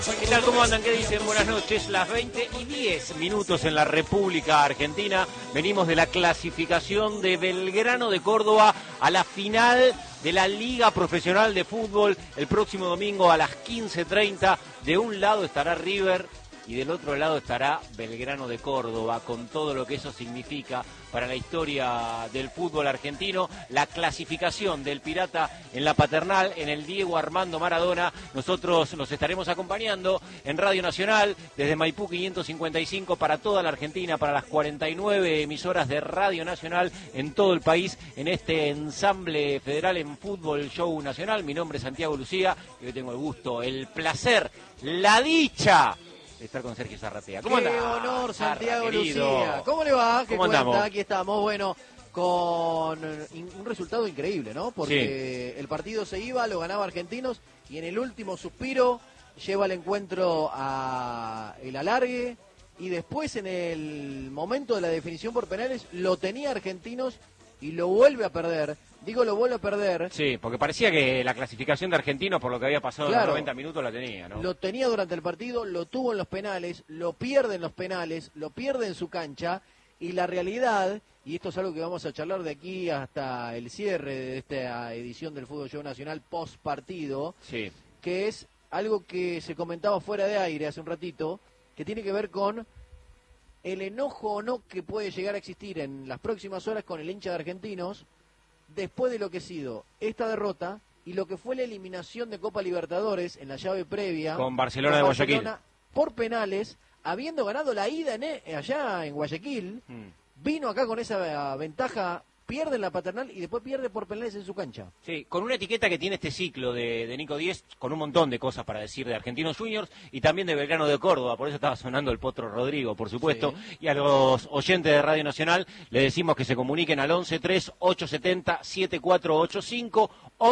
¿Qué tal? ¿Cómo andan? ¿Qué dicen? Buenas noches. Las 20:10 en la República Argentina. Venimos de la clasificación de Belgrano de Córdoba a la final de la Liga Profesional de Fútbol. El próximo domingo a las 15:30. De un lado estará River y del otro lado estará Belgrano de Córdoba, con todo lo que eso significa para la historia del fútbol argentino. La clasificación del Pirata en la Paternal, en el Diego Armando Maradona. Nosotros nos estaremos acompañando en Radio Nacional desde Maipú 555 para toda la Argentina, para las 49 emisoras de Radio Nacional en todo el país, en este ensamble federal en fútbol show nacional. Mi nombre es Santiago Lucía y hoy tengo el gusto, el placer, la dicha de estar con Sergio Zarratea. ¿Cómo anda? Qué honor, Santiago querido. Lucía. ¿Cómo le va? ¿Qué ¿Cómo cuenta? andamos? Aquí estamos, bueno, con un resultado increíble, ¿no? Porque el partido se iba, lo ganaba Argentinos, y en el último suspiro lleva el encuentro a el alargue, y después en el momento de la definición por penales lo tenía Argentinos y lo vuelve a perder. Digo, lo vuelve a perder. Sí, porque parecía que la clasificación de Argentinos, por lo que había pasado en los 90 minutos, la tenía, ¿no? Lo tenía durante el partido, lo tuvo en los penales, lo pierde en los penales, lo pierde en su cancha, y la realidad, y esto es algo que vamos a charlar de aquí hasta el cierre de esta edición del Fútbol Show Nacional post partido, Sí. que es algo que se comentaba fuera de aire hace un ratito, que tiene que ver con el enojo o no que puede llegar a existir en las próximas horas con el hincha de Argentinos, después de lo que ha sido esta derrota y lo que fue la eliminación de Copa Libertadores en la llave previa Con Barcelona de Guayaquil por penales, habiendo ganado la ida allá en Guayaquil, vino acá con esa ventaja, pierde en la Paternal y después pierde por penales en su cancha. Sí, con una etiqueta que tiene este ciclo de Nico Díez, con un montón de cosas para decir de Argentinos Juniors y también de Belgrano de Córdoba, por eso estaba sonando el Potro Rodrigo, por supuesto, Sí. Y a los oyentes de Radio Nacional le decimos que se comuniquen al 11-3-870-7485,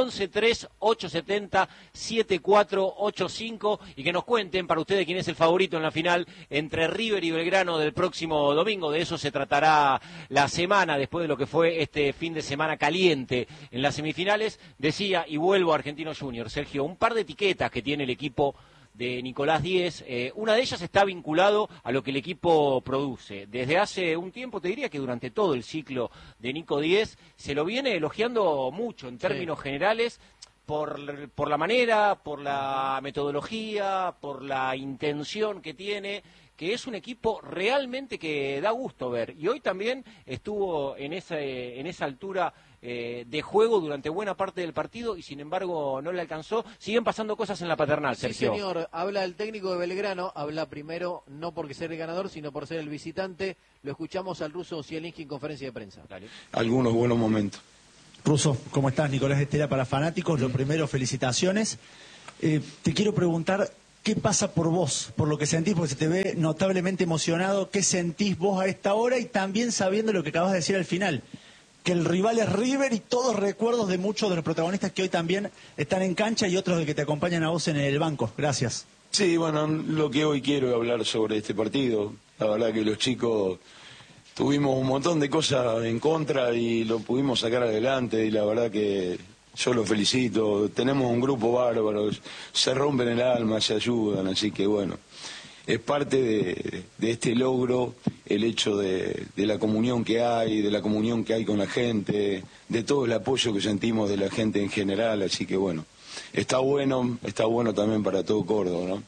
11-3-870-7485 y que nos cuenten para ustedes quién es el favorito en la final entre River y Belgrano del próximo domingo. De eso se tratará la semana después de lo que fue este fin de semana caliente en las semifinales. Decía, y vuelvo a Argentinos Juniors, Sergio, un par de etiquetas que tiene el equipo de Nicolás Díez. Una de ellas está vinculado a lo que el equipo produce. Desde hace un tiempo, te diría que durante todo el ciclo de Nico Díez, se lo viene elogiando mucho en términos generales, por la manera, por la metodología, por la intención que tiene, que es un equipo realmente que da gusto ver. Y hoy también estuvo en esa altura de juego durante buena parte del partido y sin embargo no le alcanzó. Siguen pasando cosas en la Paternal, Sergio. Sí, señor. Habla el técnico de Belgrano, habla primero no porque ser el ganador, sino por ser el visitante. Lo escuchamos al ruso Zielinski en conferencia de prensa. Dale. Algunos buenos momentos. Ruso, ¿cómo estás? Nicolás Estela para Fanáticos. Lo primero, felicitaciones. Te quiero preguntar, ¿qué pasa por vos? Por lo que sentís, porque se te ve notablemente emocionado. ¿Qué sentís vos a esta hora? Y también sabiendo lo que acabas de decir al final, que el rival es River y todos recuerdos de muchos de los protagonistas que hoy también están en cancha y otros de que te acompañan a vos en el banco. Gracias. Sí, bueno, lo que hoy quiero es hablar sobre este partido. La verdad que los chicos tuvimos un montón de cosas en contra y lo pudimos sacar adelante y la verdad que yo los felicito. Tenemos un grupo bárbaro, se rompen el alma, se ayudan, así que bueno, es parte de este logro el hecho de la comunión que hay, de la comunión que hay con la gente, de todo el apoyo que sentimos de la gente en general, así que bueno, está bueno también para todo Córdoba, ¿no?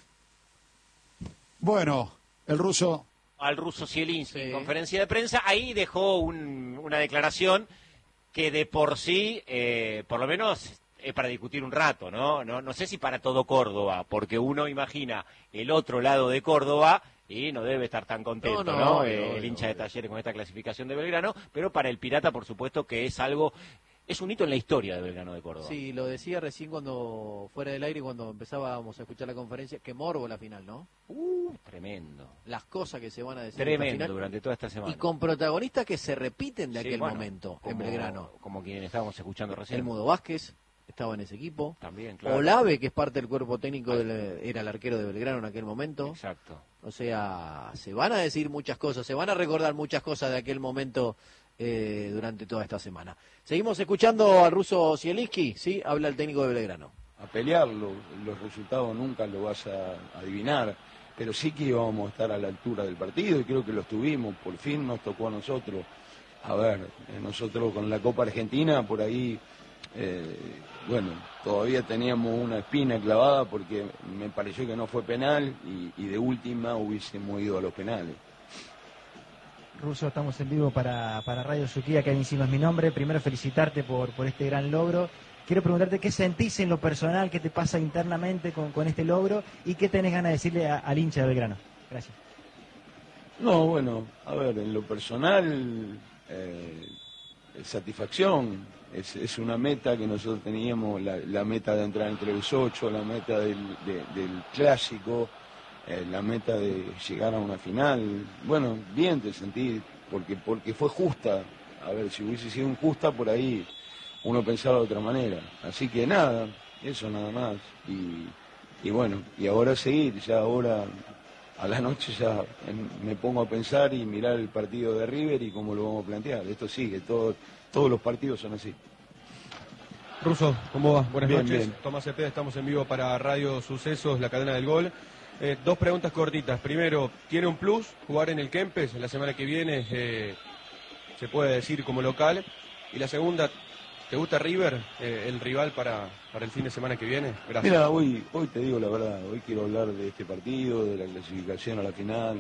Bueno, el ruso... Al ruso Zielinski Sí. en conferencia de prensa, ahí dejó una declaración que de por sí, por lo menos, es para discutir un rato, ¿no? No sé si para todo Córdoba, porque uno imagina el otro lado de Córdoba y no debe estar tan contento, ¿no? El hincha de Talleres con esta clasificación de Belgrano, pero para el Pirata, por supuesto, que es algo... Es un hito en la historia de Belgrano de Córdoba. Sí, lo decía recién cuando fuera del aire, cuando empezábamos a escuchar la conferencia, que morbo la final, ¿no? Tremendo. Las cosas que se van a decir en Tremendo la final, durante toda esta semana. y con protagonistas que se repiten de Sí, aquel bueno, momento en como- Belgrano. Como quien estábamos escuchando recién. El Mudo Vázquez estaba en ese equipo. También, claro. Olave, que es parte del cuerpo técnico, era el arquero de Belgrano en aquel momento. Exacto. O sea, se van a decir muchas cosas, se van a recordar muchas cosas de aquel momento durante toda esta semana. Seguimos escuchando al ruso Zielinski, ¿sí? Habla el técnico de Belgrano. pelear, los resultados nunca lo vas a adivinar, pero sí que íbamos a estar a la altura del partido y creo que lo estuvimos, por fin nos tocó a nosotros. A ver, nosotros con la Copa Argentina por ahí, bueno, todavía teníamos una espina clavada porque me pareció que no fue penal y de última hubiésemos ido a los penales. Russo, estamos en vivo para Radio Suquía, que encima es mi nombre. Primero felicitarte por este gran logro. Quiero preguntarte qué sentís en lo personal, qué te pasa internamente con este logro y qué tenés ganas de decirle al hincha de Belgrano. Gracias. No, bueno, a ver, en lo personal, satisfacción. Es una meta que nosotros teníamos, la meta de entrar entre los 8, la meta del clásico, la meta de llegar a una final. Bueno, bien te sentí, porque fue justa. A ver, si hubiese sido injusta, por ahí uno pensaba de otra manera. Así que nada, eso nada más. Y bueno, y ahora seguir, ya ahora a la noche ya me pongo a pensar y mirar el partido de River y cómo lo vamos a plantear. Esto sigue, todos los partidos son así. Russo, ¿cómo va? Buenas bien, noches. bien. Tomás Cepeda, estamos en vivo para Radio Sucesos, la cadena del gol. Dos preguntas cortitas. Primero, ¿tiene un plus jugar en el Kempes la semana que viene? Se puede decir como local. Y la segunda, ¿te gusta River, el rival para el fin de semana que viene? Gracias. Mira, hoy te digo la verdad, hoy quiero hablar de este partido, de la clasificación a la final.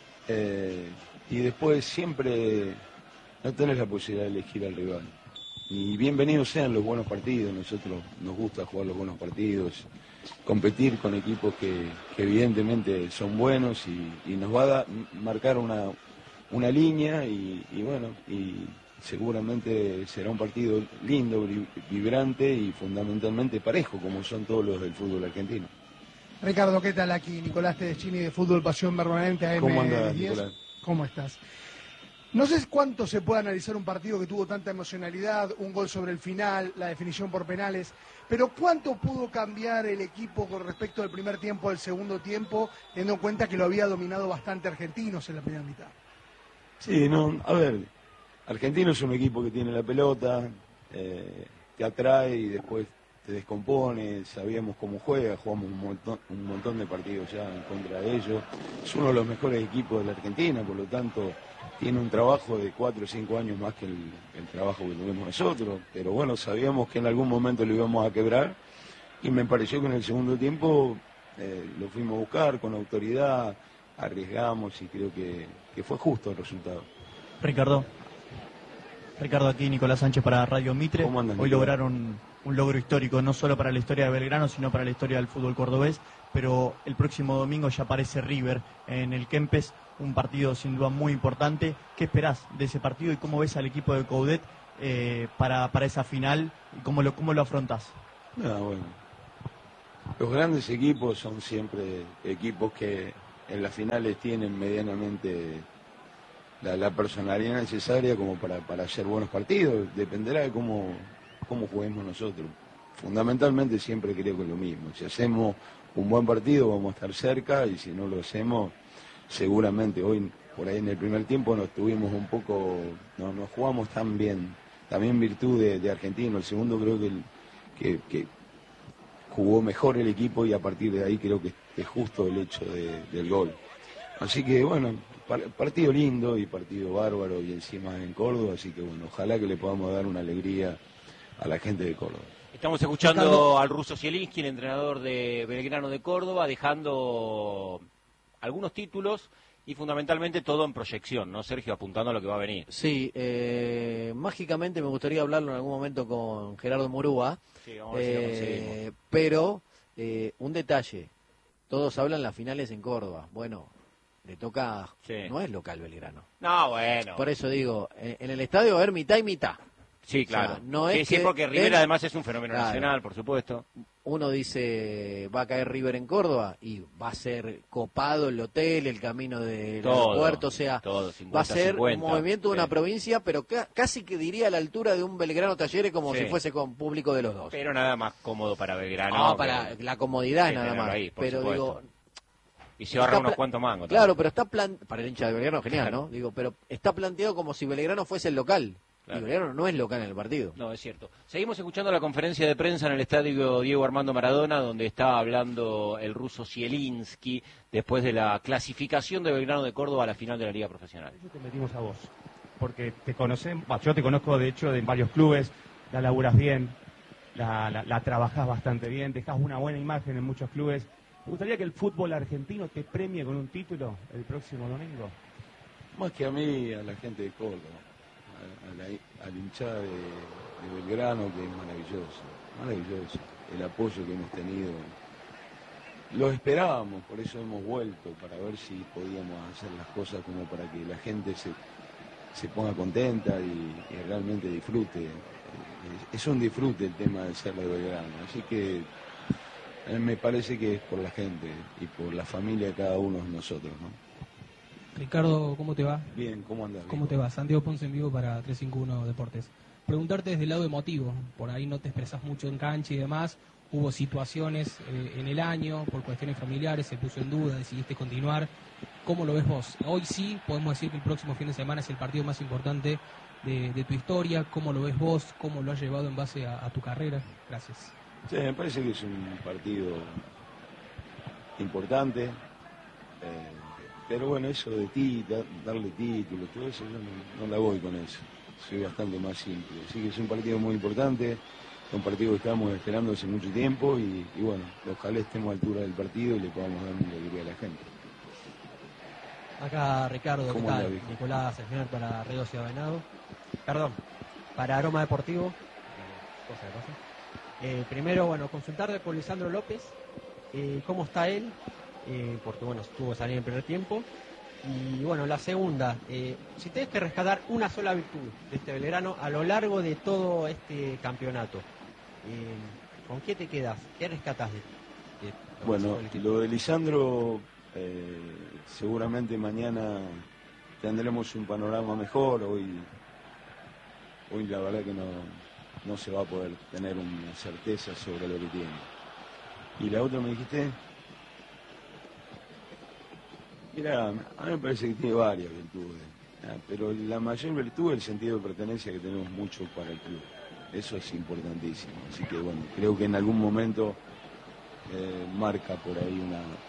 Y después siempre no tenés la posibilidad de elegir al rival. Y bienvenidos sean los buenos partidos, nosotros nos gusta jugar los buenos partidos, competir con equipos que evidentemente son buenos y nos va a marcar una línea y bueno, y seguramente será un partido lindo, vibrante y fundamentalmente parejo, como son todos los del fútbol argentino. Ricardo, ¿qué tal? Aquí Nicolás Tedeschini de Fútbol Pasión Permanente AM10. ¿Cómo andás, Nicolás? ¿Cómo estás? No sé cuánto se puede analizar un partido que tuvo tanta emocionalidad, un gol sobre el final, la definición por penales, pero ¿cuánto pudo cambiar el equipo con respecto del primer tiempo al segundo tiempo, teniendo en cuenta que lo había dominado bastante Argentinos en la primera mitad? Sí, no, a ver, Argentinos es un equipo que tiene la pelota, te atrae y después te descompone, sabíamos cómo juega, jugamos un montón de partidos ya en contra de ellos. Es uno de los mejores equipos de la Argentina, por lo tanto tiene un trabajo de 4 o 5 años más que el trabajo que tuvimos nosotros, pero bueno, sabíamos que en algún momento lo íbamos a quebrar y me pareció que en el segundo tiempo lo fuimos a buscar con autoridad, arriesgamos y creo que fue justo el resultado. Ricardo, aquí Nicolás Sánchez para Radio Mitre. ¿Cómo andas, Hoy Nicolás? lograron un logro histórico, no solo para la historia de Belgrano, sino para la historia del fútbol cordobés, pero el próximo domingo ya aparece River en el Kempes, un partido sin duda muy importante. ¿Qué esperás de ese partido y cómo ves al equipo de Coudet para esa final y cómo lo afrontás? Bueno, los grandes equipos son siempre equipos que en las finales tienen medianamente la personalidad necesaria como para hacer buenos partidos. Dependerá de cómo juguemos nosotros. Fundamentalmente siempre creo que es lo mismo. Si hacemos un buen partido vamos a estar cerca y si no lo hacemos, seguramente hoy por ahí en el primer tiempo nos tuvimos un poco, no jugamos tan bien, también en virtud de Argentino. El segundo creo que jugó mejor el equipo y a partir de ahí creo que es justo el hecho del gol. Así que bueno, partido lindo y partido bárbaro y encima en Córdoba, así que bueno, ojalá que le podamos dar una alegría a la gente de Córdoba. Estamos escuchando al Russo Zielinski, el entrenador de Belgrano de Córdoba, dejando algunos títulos y fundamentalmente todo en proyección, ¿no, Sergio? Apuntando a lo que va a venir. Sí, mágicamente me gustaría hablarlo en algún momento con Gerardo Murúa, Sí, vamos a ver si lo conseguimos. pero un detalle, todos hablan las finales en Córdoba, bueno, le toca, Sí. no es local Belgrano. No, bueno. Por eso digo, en el estadio va a haber mitad y mitad. Sí, claro. O sea, no sí, es sí, que porque River él- además es un fenómeno Claro. nacional, por supuesto. Uno dice, va a caer River en Córdoba y va a ser copado el hotel, el camino del Todo, aeropuerto, o sea, todo, va a ser 50-50, un movimiento de una sí. provincia, pero casi que diría a la altura de un Belgrano Talleres como Sí. si fuese con público de los dos. Pero nada más cómodo para Belgrano. No, que- para la comodidad que nada tenerlo más. ahí, por pero supuesto. digo, Y se ahorra está unos pla- cuantos mangos. claro, también. pero está para el hincha de Belgrano genial, Claro. ¿no? Digo, pero está planteado como si Belgrano fuese el local. Claro. Y Belgrano no es local en el partido. No, es cierto. Seguimos escuchando la conferencia de prensa en el estadio Diego Armando Maradona, donde está hablando el ruso Zielinski después de la clasificación de Belgrano de Córdoba a la final de la Liga Profesional. Te metimos a vos, porque te conocemos, yo te conozco de hecho de varios clubes, la laburas bien, la trabajás bastante bien, dejás una buena imagen en muchos clubes. ¿Te gustaría que el fútbol argentino te premie con un título el próximo domingo? Más que a mí, a la gente de Córdoba, a la hinchada de Belgrano, que es maravilloso, el apoyo que hemos tenido. Lo esperábamos, por eso hemos vuelto, para ver si podíamos hacer las cosas como para que la gente se ponga contenta y realmente disfrute. Es un disfrute el tema de ser de Belgrano, así que me parece que es por la gente y por la familia de cada uno de nosotros, ¿no? Ricardo, ¿cómo te va? Bien, ¿cómo andás? ¿Cómo te va? Santiago Ponce en vivo para 351 Deportes. Preguntarte desde el lado emotivo, por ahí no te expresás mucho en cancha y demás, hubo situaciones en el año, por cuestiones familiares, se puso en duda, decidiste continuar. ¿Cómo lo ves vos? Hoy sí, podemos decir que el próximo fin de semana es el partido más importante de tu historia. ¿Cómo lo ves vos? ¿Cómo lo has llevado en base a tu carrera? Gracias. Sí, me parece que es un partido importante. Pero bueno, eso de darle títulos, todo eso, yo no la voy con eso. Soy bastante más simple. Así que es un partido muy importante, es un partido que estábamos esperando hace mucho tiempo y bueno, ojalá estemos a altura del partido y le podamos dar una alegría a la gente. Acá Ricardo, ¿qué tal? Nicolás Esmer para Radio Ciudad Venado. Perdón, para Aroma Deportivo. Primero, bueno, consultarle por Lisandro López, cómo está él, porque bueno, estuvo saliendo en el primer tiempo. Y bueno, la segunda, si tenés que rescatar una sola virtud de este Belgrano a lo largo de todo este campeonato, ¿con qué te quedás? ¿Qué rescatás de Bueno, lo de Lisandro, seguramente mañana tendremos un panorama mejor. Hoy la verdad que no se va a poder tener una certeza sobre lo que tiene. ¿Y la otra me dijiste? Mira, a mí me parece que tiene varias virtudes, pero la mayor virtud es el sentido de pertenencia que tenemos mucho para el club. Eso es importantísimo. Así que bueno, creo que en algún momento marca por ahí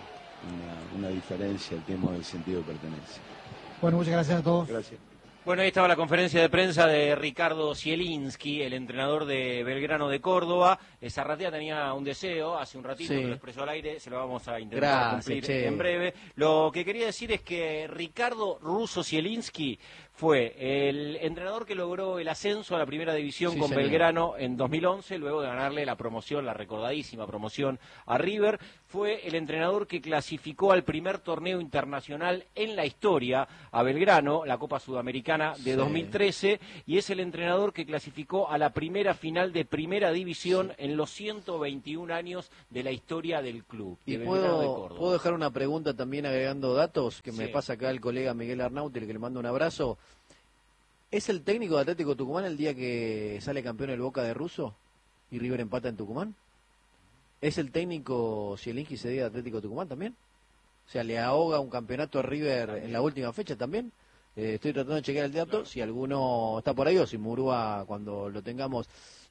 una diferencia el tema del sentido de pertenencia. Bueno, muchas gracias a todos. Gracias. Bueno, ahí estaba la conferencia de prensa de Ricardo Zielinski, el entrenador de Belgrano de Córdoba. Zarratea tenía un deseo hace un ratito, que lo expresó al aire, se lo vamos a intentar cumplir en breve. Lo que quería decir es que Ricardo Russo Zielinski fue el entrenador que logró el ascenso a la primera división con Belgrano en 2011, luego de ganarle la promoción, la recordadísima promoción a River. Fue el entrenador que clasificó al primer torneo internacional en la historia a Belgrano, la Copa Sudamericana de 2013, y es el entrenador que clasificó a la primera final de primera división en los 121 años de la historia del club. Y de Belgrano de Córdoba. puedo dejar una pregunta también agregando datos, que me pasa acá el colega Miguel Arnauti, que le mando un abrazo. ¿Es el técnico de Atlético Tucumán el día que sale campeón el Boca de Russo y River empata en Tucumán? ¿Es el técnico Zielinski ese día de Atlético Tucumán también? O sea, ¿le ahoga un campeonato a River en la última fecha también? Estoy tratando de chequear el dato, si alguno está por ahí o si Murúa cuando lo tengamos...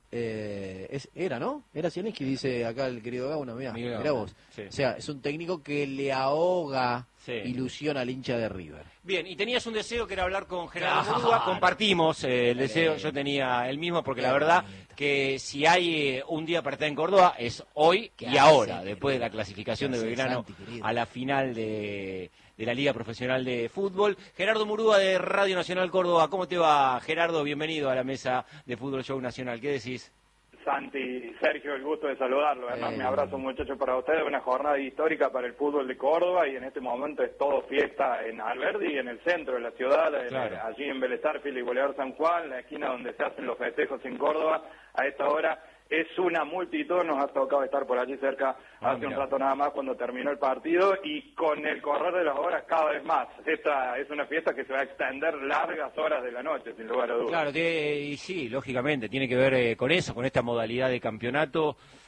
¿no? Era Zielinski, dice acá el querido Gauna, mirá vos. Sí. O sea, es un técnico que le ahoga ilusión al hincha de River. Bien, y tenías un deseo que era hablar con Gerardo Murúa, compartimos el deseo, yo tenía el mismo, porque la verdad que si hay un día para estar en Córdoba es hoy y ahora, después de la clasificación de Belgrano a la final de la Liga Profesional de Fútbol. Gerardo Murúa de Radio Nacional Córdoba, ¿cómo te va, Gerardo? Bienvenido a la mesa de Fútbol Show Nacional, ¿qué decís? Santi, Sergio, el gusto de saludarlo. Además, me abrazo, muchachos, para ustedes. Una jornada histórica para el fútbol de Córdoba y en este momento es todo fiesta en Alberdi, en el centro de la ciudad, allí en Vélez Sarsfield y Bolívar San Juan, la esquina donde se hacen los festejos en Córdoba. A esta hora es una multitud, nos ha tocado estar por allí cerca hace un rato nada más cuando terminó el partido y con el correr de las horas cada vez más. Esta es una fiesta que se va a extender largas horas de la noche, sin lugar a dudas. Claro, y sí, lógicamente, tiene que ver con eso, con esta modalidad de campeonato.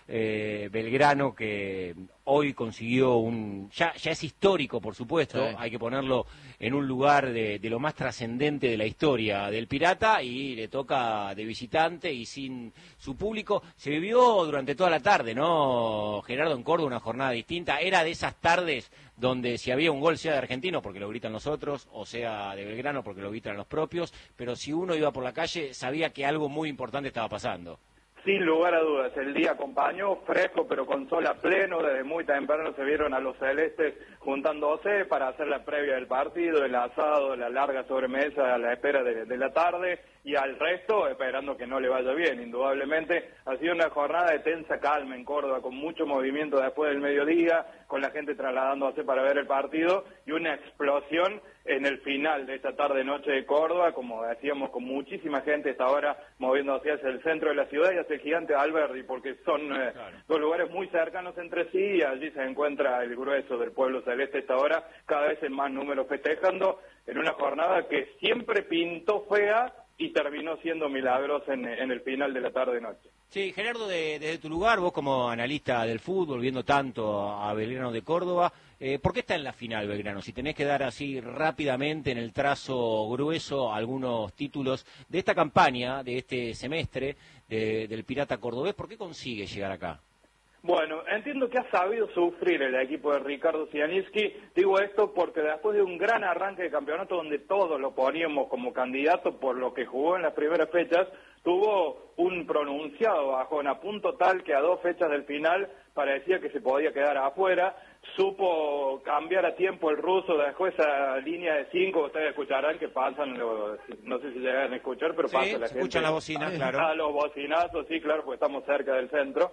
Belgrano, que hoy consiguió ya es histórico, por supuesto, sí. Hay que ponerlo en un lugar de lo más trascendente de la historia del Pirata, y le toca de visitante y sin su público. Se vivió durante toda la tarde, ¿no, Gerardo, en Córdoba, una jornada distinta? Era de esas tardes donde si había un gol, sea de Argentino porque lo gritan los otros, o sea de Belgrano porque lo gritan los propios, pero si uno iba por la calle sabía que algo muy importante estaba pasando. Sin lugar a dudas, el día acompañó, fresco pero con sol a pleno. Desde muy temprano se vieron a los celestes juntándose para hacer la previa del partido, el asado, la larga sobremesa a la espera de la tarde, y al resto esperando que no le vaya bien. Indudablemente ha sido una jornada de tensa calma en Córdoba, con mucho movimiento después del mediodía, con la gente trasladándose para ver el partido, y una explosión en el final de esta tarde-noche de Córdoba, como decíamos, con muchísima gente esta hora moviéndose hacia el centro de la ciudad y hacia el gigante Alberdi, porque son dos lugares muy cercanos entre sí, y allí se encuentra el grueso del pueblo celeste esta hora, cada vez en más números festejando, en una jornada que siempre pintó fea y terminó siendo milagrosa en el final de la tarde-noche. Sí, Gerardo, desde tu lugar, vos como analista del fútbol, viendo tanto a Belgrano de Córdoba, ¿por qué está en la final Belgrano? Si tenés que dar así rápidamente en el trazo grueso algunos títulos de esta campaña, de este semestre del Pirata Cordobés, ¿por qué consigue llegar acá? Bueno, entiendo que ha sabido sufrir el equipo de Ricardo Sianiski. Digo esto porque después de un gran arranque de campeonato donde todos lo poníamos como candidato por lo que jugó en las primeras fechas, tuvo un pronunciado bajón, a punto tal que a 2 fechas del final parecía que se podía quedar afuera. Supo cambiar a tiempo el ruso, dejó esa línea de 5, ustedes escucharán que pasan, no sé si llegan a escuchar, pero sí, pasa la gente. escuchan la bocina, claro. A los bocinazos, sí, claro, porque estamos cerca del centro.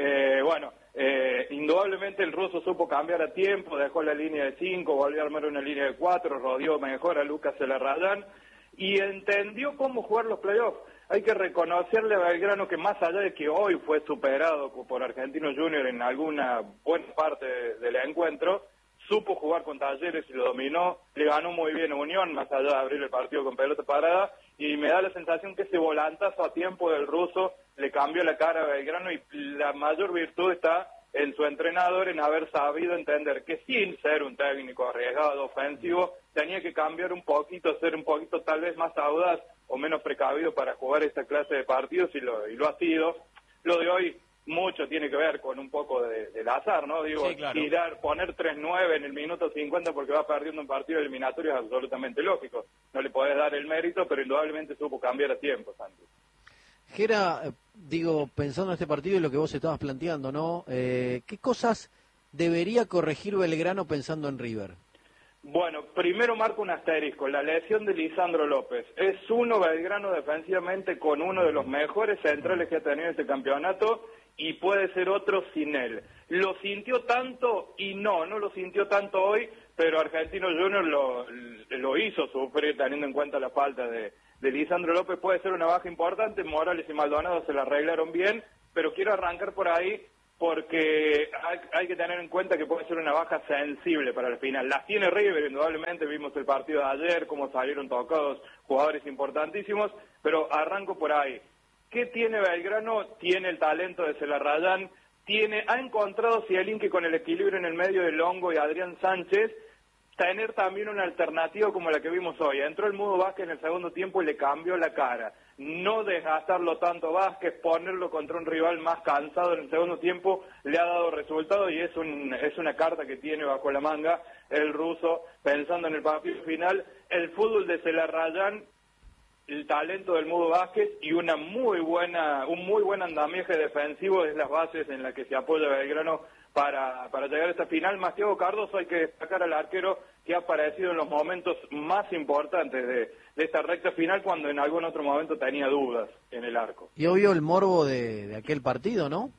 Indudablemente el ruso supo cambiar a tiempo, dejó la línea de 5, volvió a armar una línea de 4, rodeó mejor a Lucas Celarrayán y entendió cómo jugar los playoffs. Hay que reconocerle a Belgrano que más allá de que hoy fue superado por Argentinos Juniors en alguna buena parte del encuentro, supo jugar con Talleres y lo dominó, le ganó muy bien a Unión, más allá de abrir el partido con pelota parada, y me da la sensación que ese volantazo a tiempo del ruso le cambió la cara a Belgrano, y la mayor virtud está en su entrenador, en haber sabido entender que sin ser un técnico arriesgado, ofensivo, tenía que cambiar un poquito, ser un poquito tal vez más audaz o menos precavido para jugar esta clase de partidos, y lo ha sido. Lo de hoy mucho tiene que ver con un poco del azar, ¿no? Digo, sí, claro. Poner 3-9 en el minuto 50 porque va perdiendo un partido eliminatorio es absolutamente lógico. No le podés dar el mérito, pero indudablemente supo cambiar a tiempo, Santi. Gera, pensando en este partido y lo que vos estabas planteando, ¿no? ¿Qué cosas debería corregir Belgrano pensando en River? Bueno, primero marco un asterisco, la lesión de Lisandro López. Es Belgrano defensivamente con uno de los mejores centrales que ha tenido este campeonato, y puede ser otro sin él. Lo sintió tanto y no lo sintió tanto hoy, pero Argentinos Juniors lo hizo sufrir teniendo en cuenta la falta de Lisandro López. Puede ser una baja importante, Morales y Maldonado se la arreglaron bien, pero quiero arrancar por ahí porque hay que tener en cuenta que puede ser una baja sensible para el final. Las tiene River, indudablemente, vimos el partido de ayer, cómo salieron tocados jugadores importantísimos, pero arranco por ahí. ¿Qué tiene Belgrano? Tiene el talento de Celarrayán, ha encontrado Zielinski con el equilibrio en el medio de Longo y Adrián Sánchez, tener también una alternativa como la que vimos hoy. Entró el Mudo Vázquez en el segundo tiempo y le cambió la cara. No desgastarlo tanto Vázquez, ponerlo contra un rival más cansado en el segundo tiempo, le ha dado resultado, y es una carta que tiene bajo la manga el ruso, pensando en el partido final. El fútbol de Celarrayán, el talento del Mudo Vázquez y un muy buen andamiaje defensivo es las bases en las que se apoya Belgrano para llegar a esta final. Más Thiago Cardoso, hay que destacar al arquero que ha aparecido en los momentos más importantes de esta recta final, cuando en algún otro momento tenía dudas en el arco. Y obvio el morbo de aquel partido, ¿no?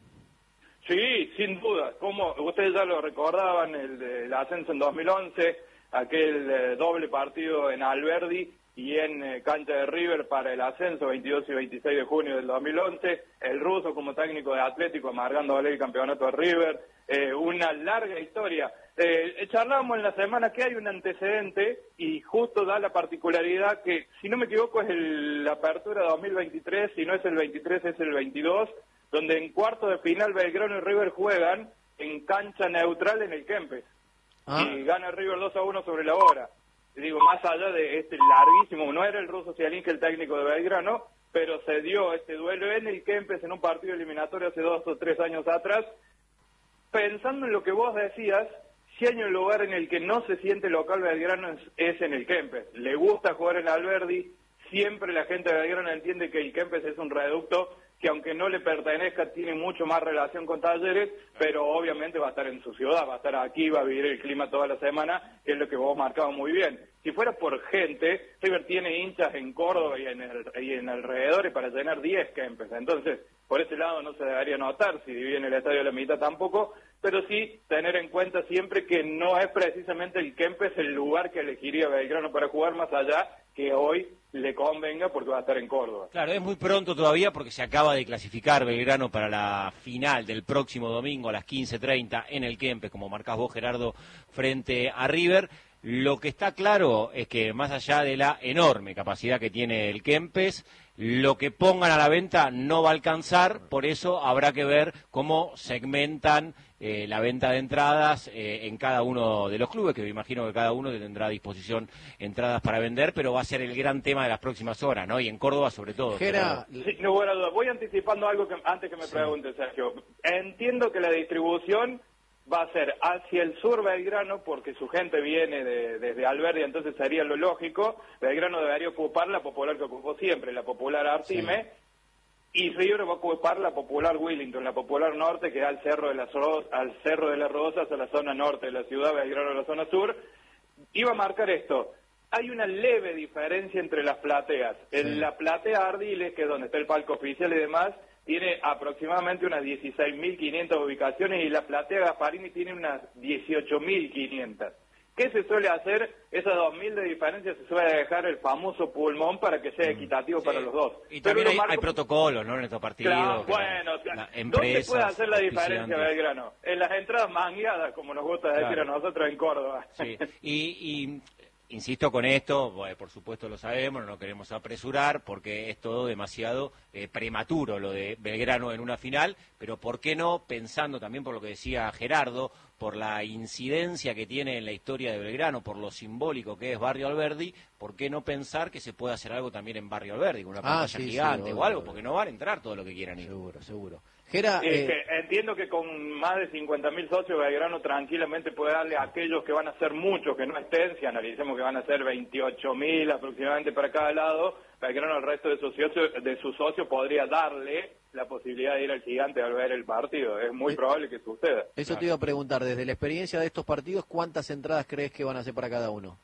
Sí, sin duda. Como ustedes ya lo recordaban, el ascenso en 2011, aquel doble partido en Alberdi y en cancha de River para el ascenso, 22 y 26 de junio del 2011, el ruso como técnico de Atlético amargando el campeonato de River, una larga historia. Charlábamos en la semana que hay un antecedente y justo da la particularidad que, si no me equivoco, es la apertura 2023, si no es el 23 es el 22, donde en cuartos de final Belgrano y River juegan en cancha neutral en el Kempes. Y gana River 2-1 sobre la hora. Y digo, más allá de este larguísimo, no era el ruso Cialín, que el técnico de Belgrano, pero se dio este duelo en el Kempes en un partido eliminatorio hace 2 o 3 años atrás. Pensando en lo que vos decías, si hay un lugar en el que no se siente local Belgrano es en el Kempes. Le gusta jugar en Alberdi, siempre la gente de Belgrano entiende que el Kempes es un reducto que aunque no le pertenezca tiene mucho más relación con Talleres, pero obviamente va a estar en su ciudad, va a estar aquí, va a vivir el clima toda la semana, que es lo que vos marcabas muy bien. Si fuera por gente, River tiene hinchas en Córdoba y en alrededores para llenar 10 Kempes, entonces por ese lado no se debería notar, si dividen el estadio a la mitad tampoco, pero sí tener en cuenta siempre que no es precisamente el Kempes el lugar que elegiría Belgrano para jugar, más allá que hoy le convenga porque va a estar en Córdoba. Claro, es muy pronto todavía porque se acaba de clasificar Belgrano para la final del próximo domingo a las 15:30 en el Kempes, como marcás vos, Gerardo, frente a River. Lo que está claro es que más allá de la enorme capacidad que tiene el Kempes, lo que pongan a la venta no va a alcanzar, por eso habrá que ver cómo segmentan la venta de entradas en cada uno de los clubes, que me imagino que cada uno tendrá a disposición entradas para vender, pero va a ser el gran tema de las próximas horas, ¿no? Y en Córdoba sobre todo. Sí, no hubiera duda. Voy anticipando algo que antes que me pregunte, Sergio. Entiendo que la distribución va a ser hacia el sur Belgrano, porque su gente viene desde Alberdi, entonces sería lo lógico. Belgrano debería ocupar la popular que ocupó siempre, la popular Artime, y River va a ocupar la popular Willington, la popular norte, que da al Cerro de las Rosas, a la zona norte de la ciudad, Belgrano a la zona sur. Iba a marcar esto. Hay una leve diferencia entre las plateas. En la platea Ardiles, que es donde está el palco oficial y demás, tiene aproximadamente unas 16.500 ubicaciones y la platea Gasparini tiene unas 18.500. ¿Qué se suele hacer? Esas 2.000 de diferencia se suele dejar el famoso pulmón para que sea equitativo para los dos. Y también hay protocolos, ¿no?, en estos partidos. Claro, bueno, ¿dónde puede hacer la diferencia Belgrano? En las entradas mangueadas, como nos gusta decir a nosotros en Córdoba. Sí, y insisto con esto, bueno, por supuesto lo sabemos, no queremos apresurar porque es todo demasiado prematuro lo de Belgrano en una final, pero ¿por qué no, pensando también por lo que decía Gerardo, por la incidencia que tiene en la historia de Belgrano, por lo simbólico que es Barrio Alberdi, ¿por qué no pensar que se puede hacer algo también en Barrio Alberdi, con una pantalla gigante o algo? Porque no van a entrar todo lo que quieran ir. Seguro. Que entiendo que con más de 50.000 socios Belgrano tranquilamente puede darle a aquellos que van a ser muchos, que no estén, si analicemos que van a ser 28.000 aproximadamente para cada lado, Belgrano al resto de sus socios podría darle la posibilidad de ir al gigante al ver el partido. Es muy probable que suceda. Eso te iba a preguntar, desde la experiencia de estos partidos, ¿cuántas entradas crees que van a ser para cada uno?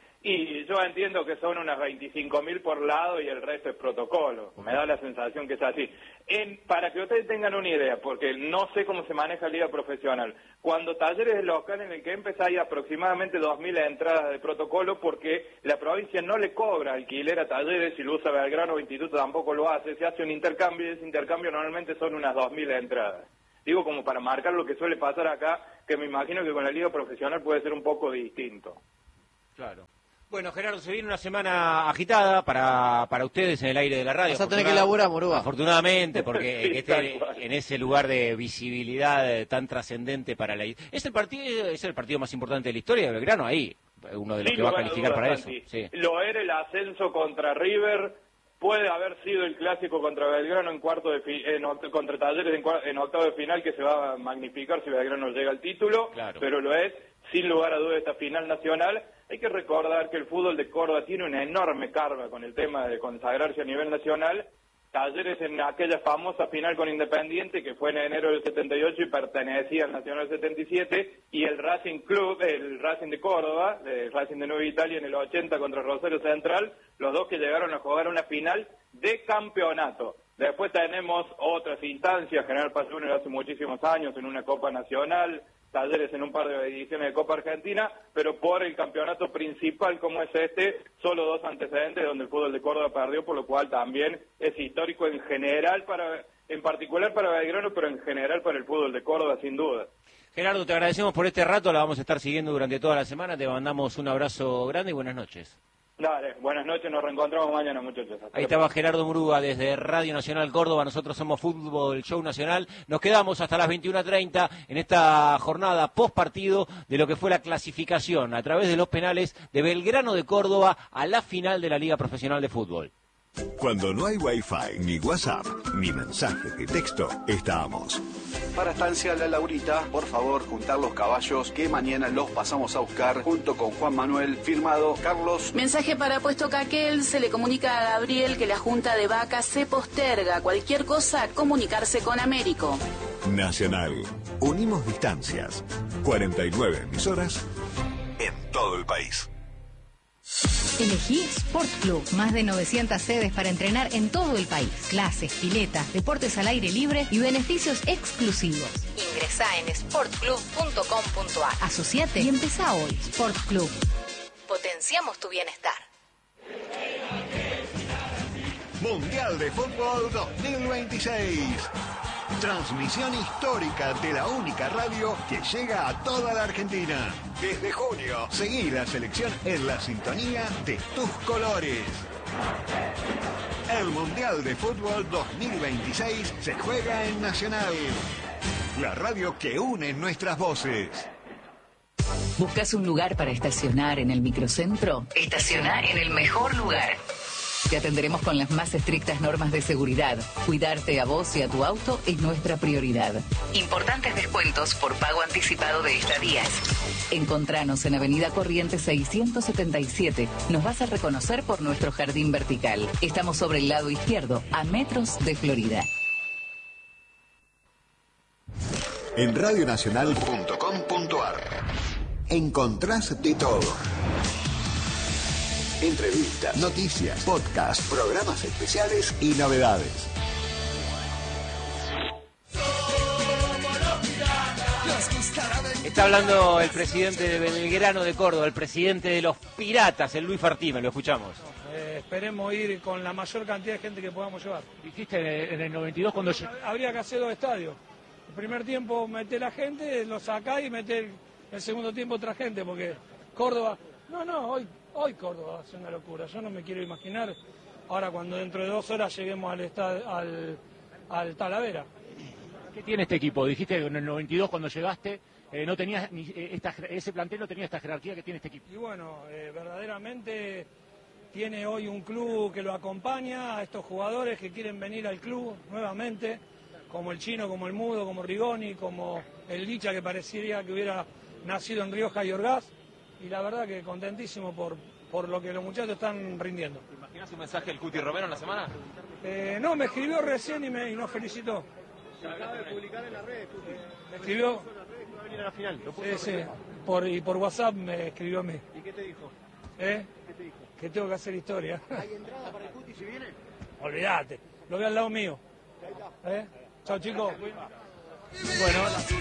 Y yo entiendo que son unas 25.000 por lado y el resto es protocolo. Me da la sensación que es así. Para que ustedes tengan una idea, porque no sé cómo se maneja la liga profesional, cuando Talleres es local en el que empezó hay aproximadamente 2.000 entradas de protocolo porque la provincia no le cobra alquiler a Talleres, si lo usa Belgrano o Instituto tampoco lo hace, se hace un intercambio y ese intercambio normalmente son unas 2.000 entradas. Digo como para marcar lo que suele pasar acá, que me imagino que con la liga profesional puede ser un poco distinto. Claro. Bueno, Gerardo, se viene una semana agitada para ustedes en el aire de la radio. Vas a tener que laburar, Morúa. Afortunadamente, porque sí, esté en ese lugar de visibilidad tan trascendente para la... Es el partido más importante de la historia de Belgrano, ahí, uno de los que va a calificar para eso. Sí. Lo era el ascenso contra River, puede haber sido el clásico contra Belgrano contra Talleres en octavo de final, que se va a magnificar si Belgrano llega al título, pero lo es, sin lugar a dudas, esta final nacional. Hay que recordar que el fútbol de Córdoba tiene una enorme carga con el tema de consagrarse a nivel nacional. Talleres en aquella famosa final con Independiente, que fue en enero del 78 y pertenecía al Nacional 77, y el Racing Club, el Racing de Córdoba, el Racing de Nueva Italia en el 80 contra Rosario Central, los dos que llegaron a jugar una final de campeonato. Después tenemos otras instancias, General Paz Junior hace muchísimos años en una Copa Nacional, Talleres en un par de ediciones de Copa Argentina, pero por el campeonato principal como es solo 2 antecedentes donde el fútbol de Córdoba perdió, por lo cual también es histórico en general, en particular para Belgrano, pero en general para el fútbol de Córdoba, sin duda. Gerardo, te agradecemos por este rato, la vamos a estar siguiendo durante toda la semana, te mandamos un abrazo grande y buenas noches. Dale, buenas noches, nos reencontramos mañana, muchachos. Ahí estaba Gerardo Murúa desde Radio Nacional Córdoba. Nosotros somos Fútbol Show Nacional. Nos quedamos hasta las 21:30 en esta jornada post partido de lo que fue la clasificación a través de los penales de Belgrano de Córdoba a la final de la Liga Profesional de Fútbol. Cuando no hay Wi-Fi, ni WhatsApp, ni mensaje de texto, estamos. Para Estancia La Laurita, por favor, juntar los caballos que mañana los pasamos a buscar junto con Juan Manuel, firmado Carlos. Mensaje para Puesto Caquel, se le comunica a Gabriel que la junta de vacas se posterga. Cualquier cosa, comunicarse con Américo. Nacional. Unimos distancias. 49 emisoras en todo el país. Elegí Sport Club, más de 900 sedes para entrenar en todo el país. Clases, piletas, deportes al aire libre y beneficios exclusivos. Ingresá en sportclub.com.ar. Asociate y empezá hoy. Sport Club. Potenciamos tu bienestar. Mundial de Fútbol 2026. Transmisión histórica de la única radio que llega a toda la Argentina. Desde junio, seguí la selección en la sintonía de tus colores. El Mundial de Fútbol 2026 se juega en Nacional. La radio que une nuestras voces. ¿Buscas un lugar para estacionar en el microcentro? Estaciona en el mejor lugar. Te atenderemos con las más estrictas normas de seguridad. Cuidarte a vos y a tu auto es nuestra prioridad. Importantes descuentos por pago anticipado de estadías. Encontranos en Avenida Corrientes 677. Nos vas a reconocer por nuestro jardín vertical. Estamos sobre el lado izquierdo, a metros de Florida. En radionacional.com.ar encontrás de todo. Entrevistas, noticias, podcasts, programas especiales y novedades. Está hablando el presidente de Belgrano de Córdoba, el presidente de los Piratas, el Luis Artime, lo escuchamos. Esperemos ir con la mayor cantidad de gente que podamos llevar. Dijiste en el 92 cuando... Habría que hacer 2 estadios. El primer tiempo meté la gente, lo sacá y meté el segundo tiempo otra gente, porque Córdoba... Hoy Córdoba va a ser una locura. Yo no me quiero imaginar ahora cuando dentro de 2 horas lleguemos al Talavera. ¿Qué tiene este equipo? Dijiste que en el 92 cuando llegaste no tenías ese plantel no tenía esta jerarquía que tiene este equipo. Y bueno, verdaderamente tiene hoy un club que lo acompaña a estos jugadores que quieren venir al club nuevamente, como el Chino, como el Mudo, como Rigoni, como el Licha, que parecería que hubiera nacido en Rioja y Orgaz. Y la verdad que contentísimo por lo que los muchachos están rindiendo. ¿Te imaginas un mensaje del Cuti Romero en la semana? No, me escribió recién y nos felicitó. Se acaba de publicar en las redes, Cuti. Me escribió. Va a venir a la final. Sí. Por WhatsApp me escribió a mí. ¿Y qué te dijo? ¿Qué te dijo? Que tengo que hacer historia. ¿Hay entrada para el Cuti si viene? Olvídate, lo veo al lado mío. Chao, chicos. Bueno,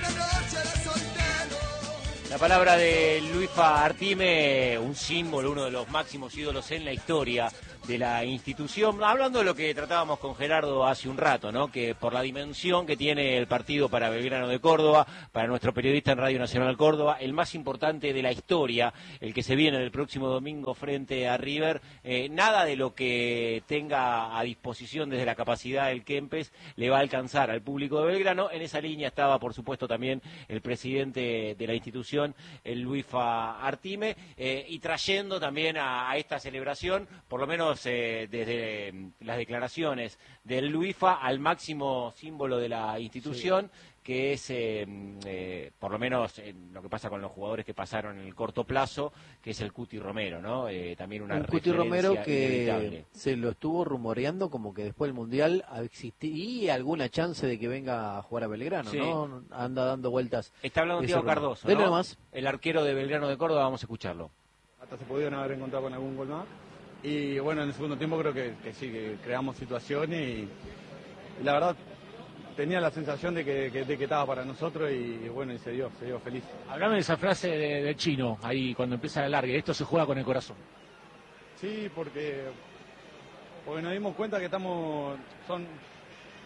la palabra de Luis Artime, un símbolo, uno de los máximos ídolos en la historia de la institución. Hablando de lo que tratábamos con Gerardo hace un rato, ¿no? Que por la dimensión que tiene el partido para Belgrano de Córdoba, para nuestro periodista en Radio Nacional Córdoba, el más importante de la historia, el que se viene el próximo domingo frente a River, nada de lo que tenga a disposición desde la capacidad del Kempes le va a alcanzar al público de Belgrano. En esa línea estaba, por supuesto, también el presidente de la institución, el Luis Artime, y trayendo también a esta celebración, por lo menos desde las declaraciones del Luifa al máximo símbolo de la institución, sí, que es, por lo menos lo que pasa con los jugadores que pasaron en el corto plazo, que es el Cuti Romero, ¿no? También una Cuti Romero que inevitable. Se lo estuvo rumoreando como que después del Mundial existía alguna chance de que venga a jugar a Belgrano, sí, ¿no? Anda dando vueltas. Está hablando Thiago Cardoso, ¿no? Nomás. El arquero de Belgrano de Córdoba, vamos a escucharlo. Hasta se pudieron haber encontrado con algún gol más. Y bueno, en el segundo tiempo creo que sí, que creamos situaciones y la verdad tenía la sensación de que estaba para nosotros y bueno, y se dio feliz. Hablame de esa frase del Chino, ahí cuando empieza el alargue, esto se juega con el corazón. Sí, porque nos dimos cuenta que son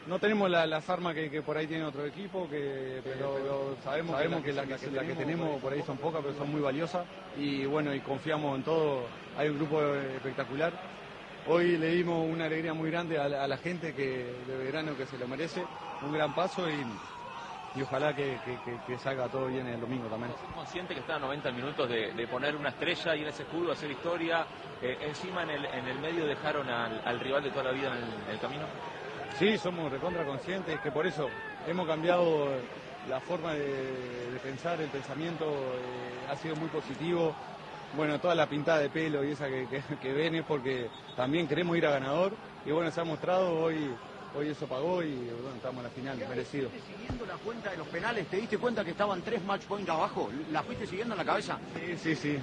no tenemos las armas que por ahí tiene otro equipo, pero sabemos que las que tenemos por ahí son pocas, pero son muy valiosas. Y bueno, y confiamos en todo. Hay un grupo espectacular. Hoy le dimos una alegría muy grande a la gente de Belgrano, que se lo merece. Un gran paso y ojalá que salga todo bien el domingo también. ¿Es consciente que está a 90 minutos de poner una estrella y en ese escudo hacer historia? Encima en el medio dejaron al rival de toda la vida en el camino. Sí, somos recontra conscientes, que por eso hemos cambiado la forma de pensar, el pensamiento ha sido muy positivo. Bueno, toda la pintada de pelo y esa que ven es porque también queremos ir a ganador. Y bueno, se ha mostrado, hoy eso pagó y bueno, estamos en la final, merecido. ¿Fuiste siguiendo la cuenta de los penales? ¿Te diste cuenta que estaban 3 match points abajo? ¿La fuiste siguiendo en la cabeza? Sí.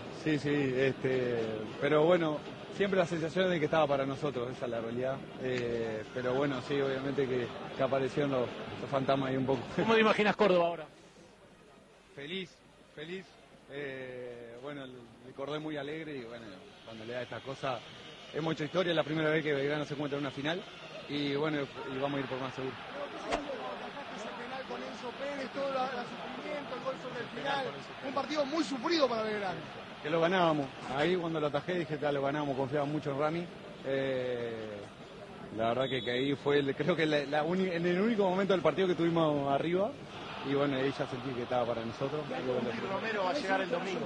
Pero bueno, siempre la sensación de que estaba para nosotros, esa es la realidad. Pero bueno, sí, obviamente que aparecieron los fantasmas ahí un poco. ¿Cómo te imaginas Córdoba ahora? Feliz. Bueno, el Córdoba es muy alegre y bueno, cuando le da estas cosas, hemos hecho historia, es la primera vez que Belgrano se encuentra en una final y bueno, y vamos a ir por más seguro. Ese penal con Enzo Pérez, todo el sufrimiento, el gol sobre el final, un partido muy sufrido para Belgrano. Que lo ganábamos, ahí cuando lo atajé dije que lo ganábamos, confiaba mucho en Rami. La verdad que ahí fue, creo que en el único momento del partido que tuvimos arriba. Y bueno, ahí ya sentí que estaba para nosotros. Romero va a llegar el domingo.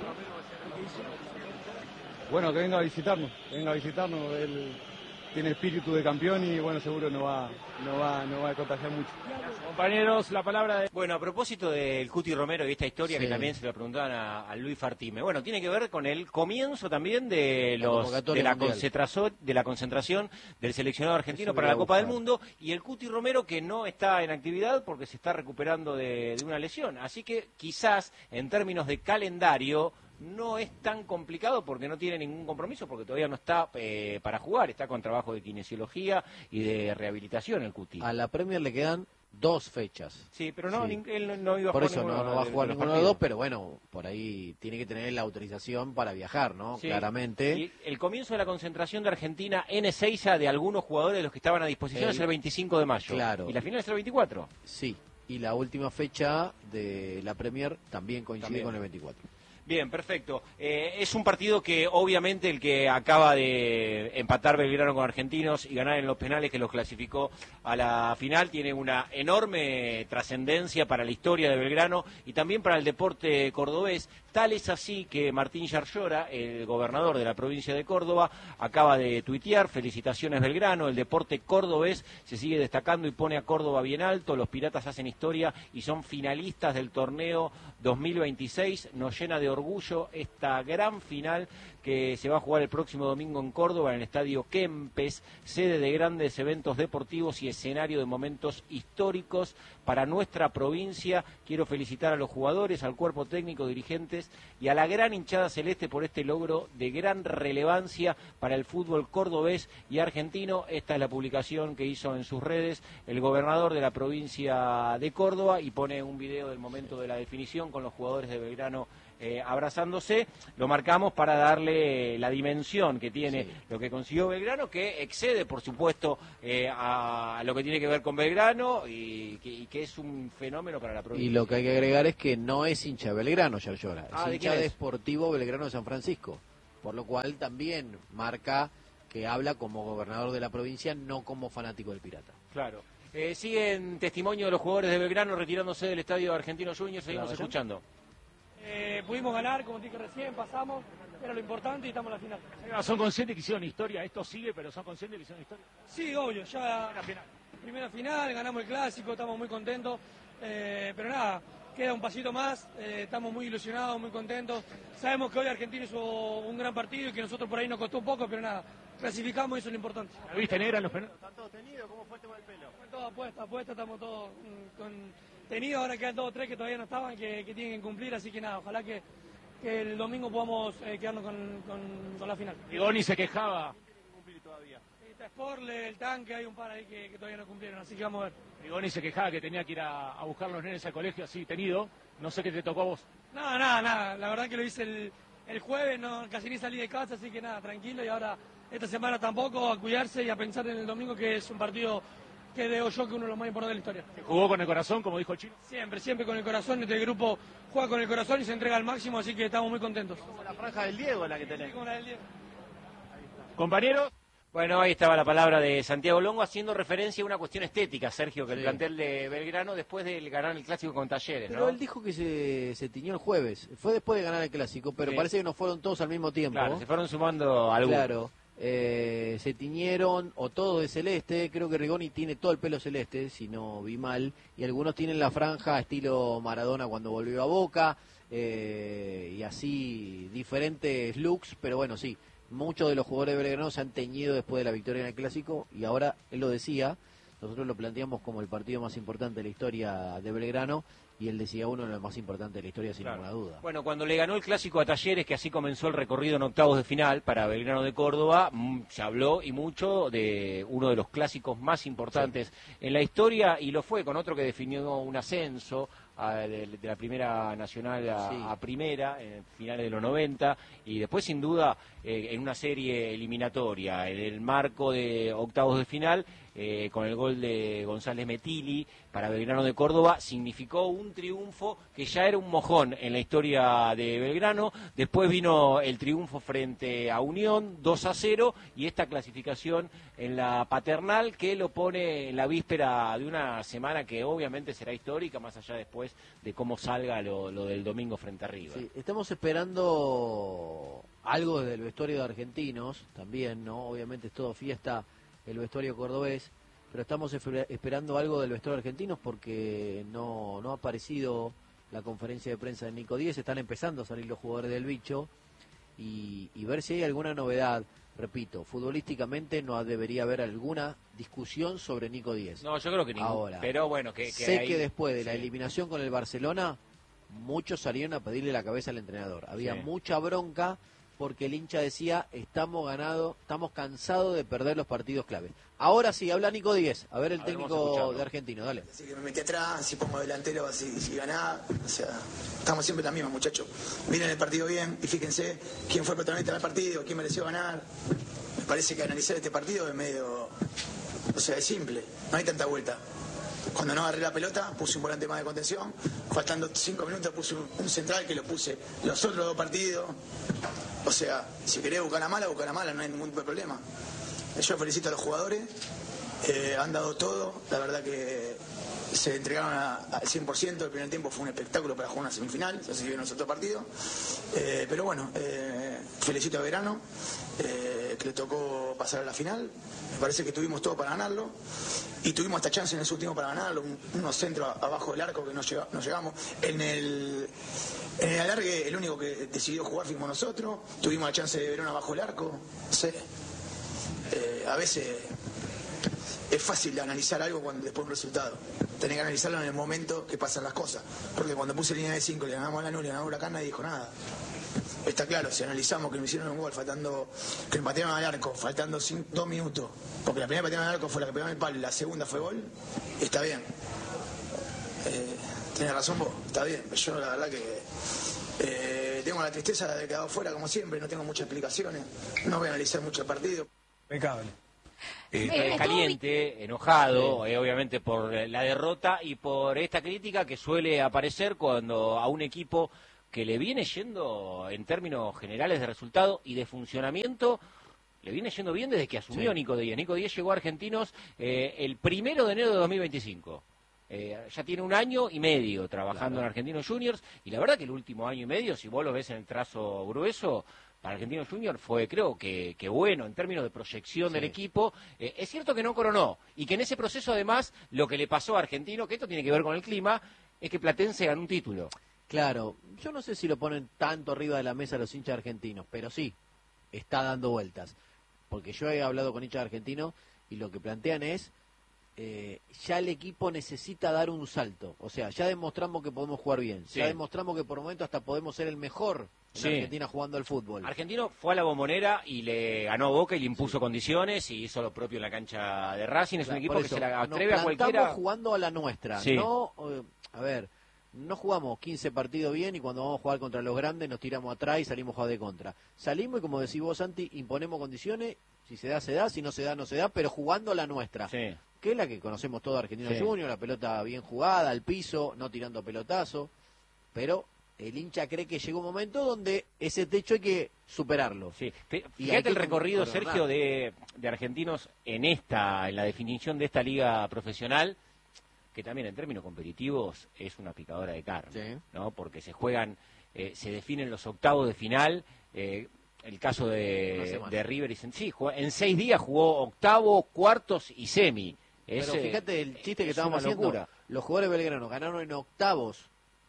Bueno, que venga a visitarnos. Él tiene espíritu de campeón y bueno, seguro no va a contagiar mucho. Compañeros, la palabra de... Bueno, a propósito del Cuti Romero y esta historia que también se lo preguntaban a Luis Fartime. Bueno, tiene que ver con el comienzo también de la concentración del seleccionado argentino para la Copa del Mundo y el Cuti Romero que no está en actividad porque se está recuperando de una lesión. Así que quizás en términos de calendario no es tan complicado porque no tiene ningún compromiso, porque todavía no está para jugar, está con trabajo de kinesiología y de rehabilitación el Cuti. A la Premier le quedan 2 fechas. Sí, pero no, él no iba a por jugar eso no va a jugar ninguno de los 2, pero bueno, por ahí tiene que tener la autorización para viajar, ¿no? Sí. Claramente. Y el comienzo de la concentración de Argentina en Ezeiza de algunos jugadores de los que estaban a disposición es el 25 de mayo. Claro. ¿Y la final es el 24? Sí, y la última fecha de la Premier también coincide con el 24. Bien, perfecto. Es un partido que obviamente el que acaba de empatar Belgrano con Argentinos y ganar en los penales que los clasificó a la final tiene una enorme trascendencia para la historia de Belgrano y también para el deporte cordobés. Tal es así que Martín Yarlora, el gobernador de la provincia de Córdoba, acaba de tuitear: felicitaciones Belgrano, el deporte cordobés se sigue destacando y pone a Córdoba bien alto, los Piratas hacen historia y son finalistas del torneo 2026, nos llena de orgullo esta gran final que se va a jugar el próximo domingo en Córdoba, en el Estadio Kempes, sede de grandes eventos deportivos y escenario de momentos históricos para nuestra provincia. Quiero felicitar a los jugadores, al cuerpo técnico, dirigentes y a la gran hinchada celeste por este logro de gran relevancia para el fútbol cordobés y argentino. Esta es la publicación que hizo en sus redes el gobernador de la provincia de Córdoba y pone un video del momento de la definición con los jugadores de Belgrano abrazándose. Lo marcamos para darle la dimensión que tiene lo que consiguió Belgrano, que excede por supuesto a lo que tiene que ver con Belgrano y que es un fenómeno para la provincia. Y lo que hay que agregar es que no es hincha de Belgrano, Yarlora, es hincha de es? Sportivo Belgrano de San Francisco, por lo cual también marca que habla como gobernador de la provincia, no como fanático del Pirata. Claro. Siguen testimonio de los jugadores de Belgrano retirándose del estadio Argentino Juniors, seguimos escuchando. Pudimos ganar, como dije recién, pasamos, era lo importante y estamos en la final. ¿Son conscientes que hicieron historia? ¿Esto sigue, pero son conscientes que hicieron historia? Sí, obvio, ya primera final, ganamos el clásico, estamos muy contentos, pero nada, queda un pasito más, estamos muy ilusionados, muy contentos. Sabemos que hoy Argentina hizo un gran partido y que nosotros por ahí nos costó un poco, pero nada, clasificamos y eso es lo importante. ¿La viste negra en los penales? ¿Están todos tenidos? ¿Cómo fue el tema del pelo? Fue todo apuesta, estamos todos tenidos, ahora quedan 2 o 3 que todavía no estaban, que tienen que cumplir, así que nada, ojalá que el domingo podamos quedarnos con la final. Rigoni se quejaba. Sportle, el tanque, hay un par ahí que todavía no cumplieron, así que vamos a ver. Rigoni se quejaba que tenía que ir a buscar los nenes al colegio así tenido, no sé qué te tocó a vos. Nada, la verdad que lo hice el jueves, casi ni salí de casa, así que nada, tranquilo, y ahora esta semana tampoco, a cuidarse y a pensar en el domingo, que es un partido creo yo que uno de los más importantes de la historia. ¿Jugó con el corazón, como dijo el Chino? Siempre con el corazón. Este grupo juega con el corazón y se entrega al máximo, así que estamos muy contentos. Como la franja del Diego la que tenés. Como la del Diego. Compañeros. Bueno, ahí estaba la palabra de Santiago Longo haciendo referencia a una cuestión estética, Sergio, que el Sí. plantel de Belgrano después de ganar el Clásico con Talleres, Pero ¿no? él dijo que se tiñó el jueves. Fue después de ganar el Clásico, pero Sí. parece que no fueron todos al mismo tiempo. Claro, se fueron sumando algunos. Claro. Se tiñeron o todo de celeste. Creo que Rigoni tiene todo el pelo celeste, si no vi mal. Y algunos tienen la franja estilo Maradona cuando volvió a Boca. Y así diferentes looks, pero bueno, sí. Muchos de los jugadores de Belgrano se han teñido después de la victoria en el Clásico y ahora, él lo decía, nosotros lo planteamos como el partido más importante de la historia de Belgrano y él decía uno de los más importantes de la historia sin ninguna duda. Bueno, cuando le ganó el Clásico a Talleres, que así comenzó el recorrido en octavos de final para Belgrano de Córdoba, se habló y mucho de uno de los clásicos más importantes en la historia y lo fue con otro que definió un ascenso de la Primera Nacional a Primera, en finales de los 90, y después sin duda en una serie eliminatoria, en el marco de octavos de final, con el gol de González Metilli para Belgrano de Córdoba, significó un triunfo que ya era un mojón en la historia de Belgrano. Después vino el triunfo frente a Unión, 2-0, y esta clasificación en la Paternal que lo pone en la víspera de una semana que obviamente será histórica, más allá después de cómo salga lo del domingo frente a River. Sí, estamos esperando algo del vestuario de Argentinos también, ¿no? Obviamente es todo fiesta el vestuario cordobés, pero estamos esperando algo del vestuario argentinos porque no ha aparecido la conferencia de prensa de Nico Díez. Están empezando a salir los jugadores del bicho y ver si hay alguna novedad. Repito, futbolísticamente no debería haber alguna discusión sobre Nico Díez. No, yo creo que ningún. Ahora, pero bueno, sé ahí, que después de la eliminación con el Barcelona, muchos salieron a pedirle la cabeza al entrenador. Había mucha bronca porque el hincha decía, estamos cansados de perder los partidos clave. Ahora sí, habla Nico Díez. A ver el técnico de Argentino, dale. Así que me metí atrás, si pongo delantero, así, si ganaba, o sea, estamos siempre la misma, muchachos. Miren el partido bien y fíjense quién fue el protagonista del partido, quién mereció ganar. Me parece que analizar este partido es medio, o sea, es simple, no hay tanta vuelta. Cuando no agarré la pelota, puse un volante más de contención. Faltando 5 minutos puse un central que lo puse los otros 2 partidos. O sea, si querés buscar la mala, no hay ningún problema. Yo felicito a los jugadores, han dado todo, la verdad que se entregaron al 100%, el primer tiempo fue un espectáculo para jugar una semifinal, así que vieron los otros partidos. Pero bueno, felicito a Belgrano, que le tocó pasar a la final, me parece que tuvimos todo para ganarlo, y tuvimos hasta chance en ese último para ganarlo, unos centros abajo del arco que no llegamos. En el alargue, el único que decidió jugar fuimos nosotros, tuvimos la chance de ver uno abajo del arco, no sé. A veces es fácil analizar algo después de un resultado. Tenés que analizarlo en el momento que pasan las cosas. Porque cuando puse línea de 5, le ganamos a Lanús, le ganamos a Huracán, nadie dijo nada. Está claro, si analizamos que me hicieron un gol que me patearon al arco, faltando 2 minutos, porque la primera patearon al arco fue la que pegó en el palo y la segunda fue gol, está bien. Tenés razón vos, está bien. Yo la verdad que tengo la tristeza de haber quedado fuera como siempre, no tengo muchas explicaciones, no voy a analizar mucho el partido. Impecable. Caliente, enojado, obviamente por la derrota y por esta crítica que suele aparecer cuando a un equipo que le viene yendo en términos generales de resultado y de funcionamiento, le viene yendo bien desde que asumió Nico Díez. Nico Díez llegó a Argentinos el 1 de enero de 2025. Ya tiene 1 año y medio trabajando en Argentinos Juniors y la verdad que el último año y medio, si vos lo ves en el trazo grueso, para Argentinos Juniors fue, creo que bueno en términos de proyección del equipo. Es cierto que no coronó y que en ese proceso además lo que le pasó a Argentino, que esto tiene que ver con el clima, es que Platense ganó un título. Claro, yo no sé si lo ponen tanto arriba de la mesa los hinchas argentinos, pero sí, está dando vueltas. Porque yo he hablado con hinchas argentinos y lo que plantean es, ya el equipo necesita dar un salto. O sea, ya demostramos que podemos jugar bien, ya demostramos que por momentos hasta podemos ser el mejor en Argentina jugando al fútbol. Argentino fue a la Bombonera y le ganó a Boca y le impuso condiciones y hizo lo propio en la cancha de Racing. Es un equipo que se la atreve a cualquiera. Estamos jugando a la nuestra, no, a ver, no jugamos 15 partidos bien y cuando vamos a jugar contra los grandes nos tiramos atrás y salimos a jugar de contra. Salimos y como decís vos, Santi, imponemos condiciones, si se da, si no se da, no se da, pero jugando la nuestra. Sí. Que es la que conocemos todos Argentinos Sí. Juniors, la pelota bien jugada, al piso, no tirando pelotazo, pero el hincha cree que llegó un momento donde ese techo hay que superarlo. Sí. Y hay Fíjate que el recorrido, coronar. Sergio, de Argentinos en la definición de esta liga profesional, que también en términos competitivos es una picadora de carne, ¿no? Porque se juegan, se definen los octavos de final, el caso de River, en 6 días jugó octavo, cuartos y semi. Pero fíjate el chiste que es estábamos una haciendo, locura. los jugadores belgranos ganaron en octavos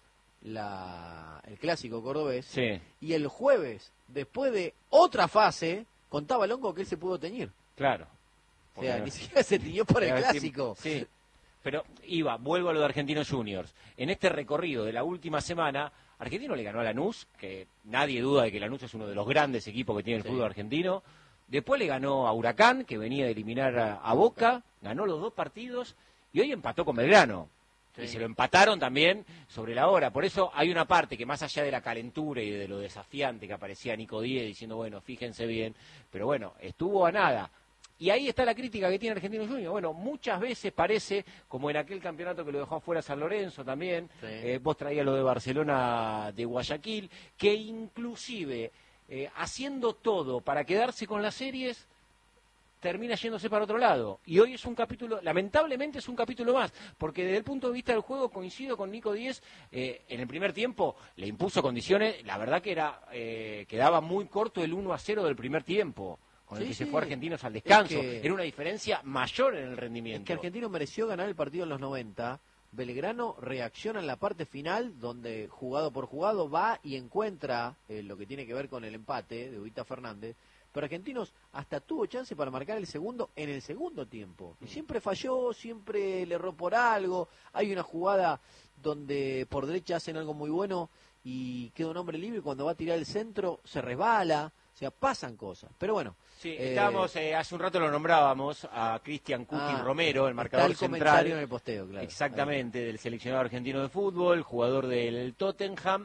el clásico cordobés, y el jueves, después de otra fase, contaba Longo que él se pudo teñir. Claro. O sea, ni siquiera se tiñó por el clásico. Sí, pero vuelvo a lo de Argentinos Juniors. En este recorrido de la última semana, Argentino le ganó a Lanús, que nadie duda de que Lanús es uno de los grandes equipos que tiene el fútbol argentino. Después le ganó a Huracán, que venía de eliminar a Boca, ganó los 2 partidos y hoy empató con Belgrano. Y se lo empataron también sobre la hora. Por eso hay una parte que más allá de la calentura y de lo desafiante que aparecía Nico Díez diciendo, bueno, fíjense bien, pero bueno, estuvo a nada. Y ahí está la crítica que tiene Argentinos Juniors. Bueno, muchas veces parece, como en aquel campeonato que lo dejó afuera San Lorenzo también, vos traías lo de Barcelona de Guayaquil, que inclusive haciendo todo para quedarse con las series, termina yéndose para otro lado. Y hoy es un capítulo, lamentablemente es un capítulo más, porque desde el punto de vista del juego coincido con Nico Díez, en el primer tiempo le impuso condiciones, la verdad que quedaba muy corto el 1-0 del primer tiempo, con el que se fue Argentinos al descanso. Era una diferencia mayor en el rendimiento. Es que Argentino mereció ganar el partido en los 90. Belgrano reacciona en la parte final, donde jugado por jugado va y encuentra lo que tiene que ver con el empate de Ubita Fernández. Pero Argentinos hasta tuvo chance para marcar el segundo en el segundo tiempo. Y siempre falló, siempre le erró por algo. Hay una jugada donde por derecha hacen algo muy bueno y queda un hombre libre y cuando va a tirar el centro se resbala. O sea, pasan cosas. Pero bueno. Sí, estábamos, hace un rato lo nombrábamos a Cristian Cuti Romero, el marcador está el central. comentario en el posteo, claro. Exactamente, del seleccionado argentino de fútbol, jugador del Tottenham.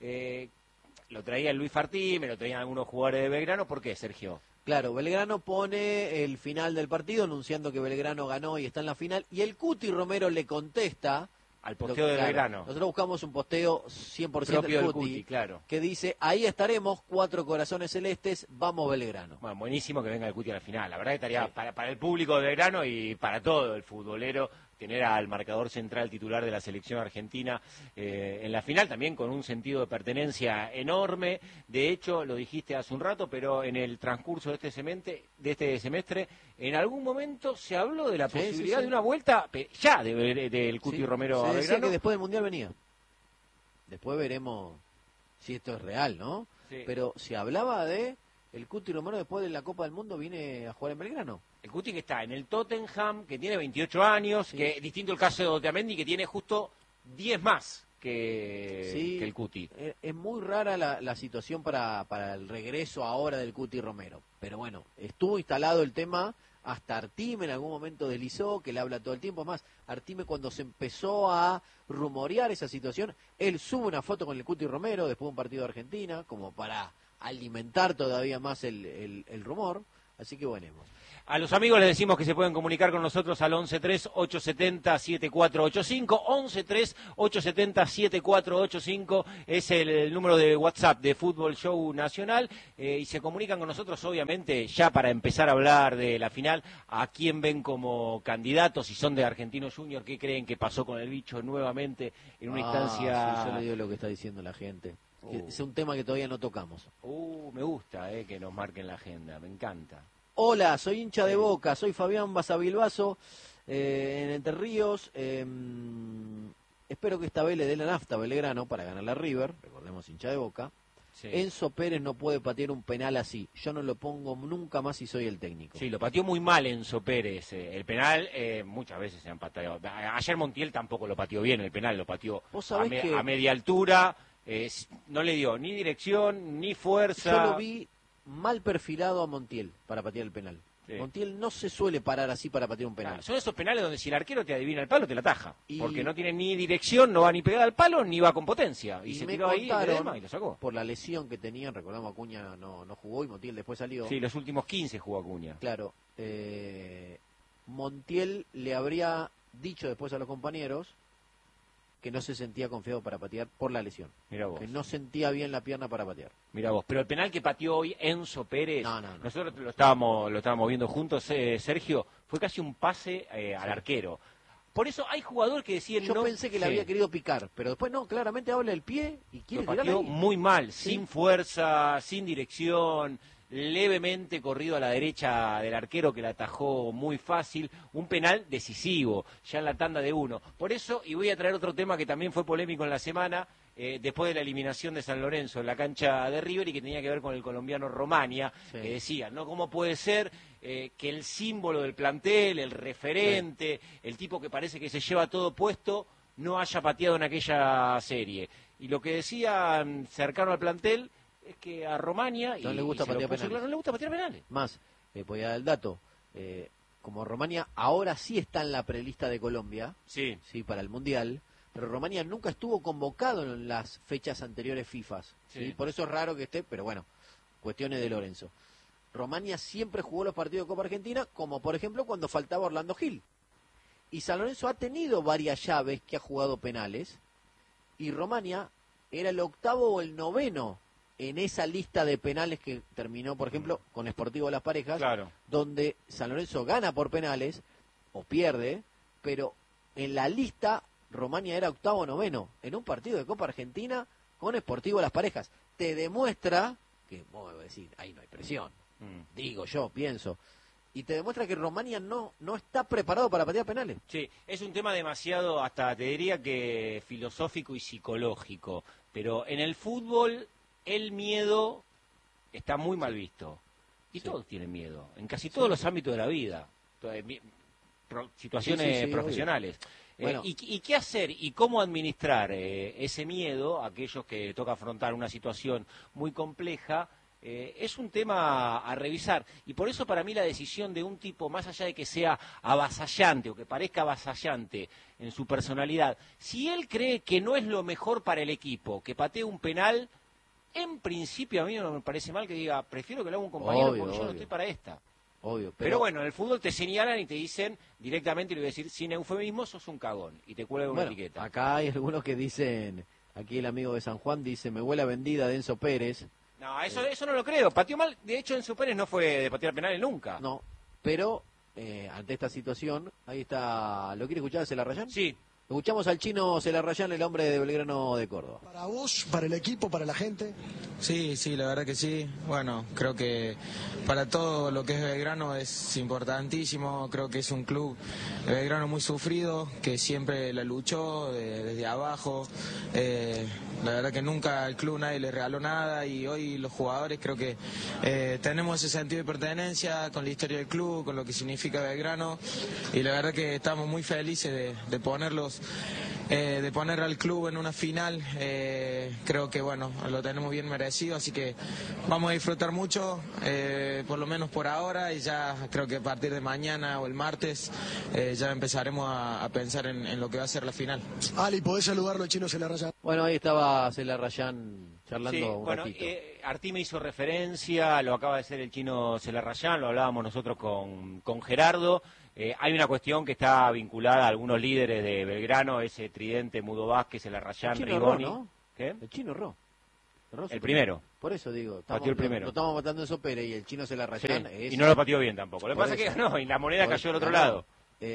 Lo traía Luis Fartí, me lo traían algunos jugadores de Belgrano. ¿Por qué, Sergio? Claro, Belgrano pone el final del partido anunciando que Belgrano ganó y está en la final. Y el Cuti Romero le contesta al posteo de Belgrano. Nosotros buscamos un posteo 100% propio del del Cuti, Cuti, claro. Que dice, ahí estaremos, 4 corazones celestes, vamos Belgrano. Bueno, buenísimo que venga el Cuti a la final. La verdad que estaría para el público de Belgrano y para todo el futbolero tener al marcador central titular de la selección argentina en la final, también con un sentido de pertenencia enorme. De hecho, lo dijiste hace un rato, pero en el transcurso de este semestre, en algún momento se habló de la posibilidad de una vuelta ya del Cuti Romero a Se decía Belgrano. que después del Mundial venía. Después veremos si esto es real, ¿no? Sí. Pero se hablaba de el Cuti Romero después de la Copa del Mundo viene a jugar en Belgrano. El Cuti que está en el Tottenham, que tiene 28 años, que distinto el caso de Otamendi, que tiene justo 10 más que el Cuti. Es muy rara la situación para el regreso ahora del Cuti Romero. Pero bueno, estuvo instalado el tema, hasta Artime en algún momento deslizó, que le habla todo el tiempo. Más, Artime cuando se empezó a rumorear esa situación, él sube una foto con el Cuti Romero después de un partido de Argentina, como para alimentar todavía más el rumor. Así que bueno. A los amigos les decimos que se pueden comunicar con nosotros al 11-3-870-7485. 11-3-870-7485 es el número de WhatsApp de Fútbol Show Nacional. Y se comunican con nosotros, obviamente, ya para empezar a hablar de la final, a quién ven como candidatos, si son de Argentinos Juniors, qué creen que pasó con el bicho nuevamente en una instancia. Sí, yo le digo lo que está diciendo la gente. Es un tema que todavía no tocamos. Me gusta que nos marquen la agenda, me encanta. Hola, soy hincha de Boca, soy Fabián Basavilbaso, en Entre Ríos. Espero que esta vez le dé la nafta a Belgrano para ganar la River, recordemos hincha de Boca. Sí. Enzo Pérez no puede patear un penal así, yo no lo pongo nunca más si soy el técnico. Sí, lo pateó muy mal Enzo Pérez, el penal muchas veces se han pateado. Ayer Montiel tampoco lo pateó bien, el penal lo pateó a media altura, no le dio ni dirección, ni fuerza. Yo lo vi mal perfilado a Montiel para patear el penal. Sí. Montiel no se suele parar así para patear un penal. Claro, son esos penales donde si el arquero te adivina el palo, te la ataja. Porque no tiene ni dirección, no va ni pegada al palo, ni va con potencia. Y se tiró ahí y lo sacó. Por la lesión que tenían, recordamos Acuña no jugó y Montiel después salió. Sí, los últimos 15 jugó Acuña. Claro. Montiel le habría dicho después a los compañeros que no se sentía confiado para patear por la lesión. Mirá vos. Que no sentía bien la pierna para patear. Mirá vos, pero el penal que pateó hoy Enzo Pérez, No. nosotros lo estábamos viendo juntos, Sergio, fue casi un pase al arquero. Por eso hay jugadores que decían Yo pensé que le había querido picar, pero después no, claramente habla el pie y quiere lo tirar pateó ahí. muy mal, Sí. sin fuerza, sin dirección, levemente corrido a la derecha del arquero que la atajó muy fácil, un penal decisivo, ya en la tanda de uno. Por eso, y voy a traer otro tema que también fue polémico en la semana, después de la eliminación de San Lorenzo en la cancha de River y que tenía que ver con el colombiano Romania, Sí. que decía, ¿no? ¿Cómo puede ser que el símbolo del plantel, el referente, el tipo que parece que se lleva todo puesto, no haya pateado en aquella serie? Y lo que decían cercano al plantel es que a Romania No le gusta patear penales. claro, no le gusta patear penales. Más, voy a dar el dato. Como Romania ahora sí está en la prelista de Colombia, sí, para el Mundial, pero Romania nunca estuvo convocado en las fechas anteriores FIFA. ¿Sí? Por eso es raro que esté, pero bueno, cuestiones de Lorenzo. Romania siempre jugó los partidos de Copa Argentina, como por ejemplo cuando faltaba Orlando Gil. Y San Lorenzo ha tenido varias llaves que ha jugado penales, y Romania era el octavo o el noveno en esa lista de penales que terminó, por ejemplo, con Sportivo Las Parejas, claro, donde San Lorenzo gana por penales, o pierde, pero en la lista Romania era octavo o noveno, en un partido de Copa Argentina con Sportivo Las Parejas. Te demuestra, que vos me vas a decir, ahí no hay presión, digo yo, pienso, y te demuestra que Romania no está preparado para patear penales. Sí, es un tema demasiado, hasta te diría que filosófico y psicológico, pero en el fútbol el miedo está muy mal visto. Y todos tienen miedo, en casi todos los ámbitos de la vida. Situaciones profesionales. Bueno. ¿Y qué hacer y cómo administrar ese miedo a aquellos que toca afrontar una situación muy compleja? Es un tema a revisar. Y por eso para mí la decisión de un tipo, más allá de que sea avasallante o que parezca avasallante en su personalidad, si él cree que no es lo mejor para el equipo, que patee un penal, en principio a mí no me parece mal que diga, prefiero que lo haga un compañero porque yo no estoy para esta. Obvio, pero bueno, en el fútbol te señalan y te dicen directamente, y le voy a decir sin eufemismo, sos un cagón, y te cuelgan una etiqueta. Acá hay algunos que dicen, aquí el amigo de San Juan dice, me huele a vendida de Enzo Pérez. No, eso no lo creo, pateó mal, de hecho Enzo Pérez no fue de patear penales nunca. No, pero ante esta situación, ahí está, ¿lo quiere escuchar Celarrayán? Sí. Escuchamos al chino Celarrayán, el hombre de Belgrano de Córdoba. ¿Para vos, para el equipo, para la gente? Sí, la verdad que sí. Bueno, creo que para todo lo que es Belgrano es importantísimo. Creo que es un club, Belgrano, muy sufrido, que siempre la luchó desde abajo. La verdad que nunca al club nadie le regaló nada y hoy los jugadores creo que tenemos ese sentido de pertenencia con la historia del club, con lo que significa Belgrano y la verdad que estamos muy felices de ponerlos, de poner al club en una final. Creo que bueno, lo tenemos bien merecido, así que vamos a disfrutar mucho, por lo menos por ahora, y ya creo que a partir de mañana o el martes ya empezaremos a pensar en lo que va a ser la final. Ali, ¿podés saludarlo al chino Celarrayán? Bueno, ahí estaba Celarrayán charlando un ratito. Artí me hizo referencia, lo acaba de hacer el chino Celarrayán, lo hablábamos nosotros con Gerardo. Hay una cuestión que está vinculada a algunos líderes de Belgrano, ese tridente Mudo Vázquez, Celarrayán, Rigoni. ¿No? ¿Qué? El chino Ro. El primero. Por eso digo, pateó el primero. Lo estamos matando Enzo Pérez y el chino Celarrayán. Y no lo pateó bien tampoco. Lo que pasa es que ganó y la moneda cayó al otro lado.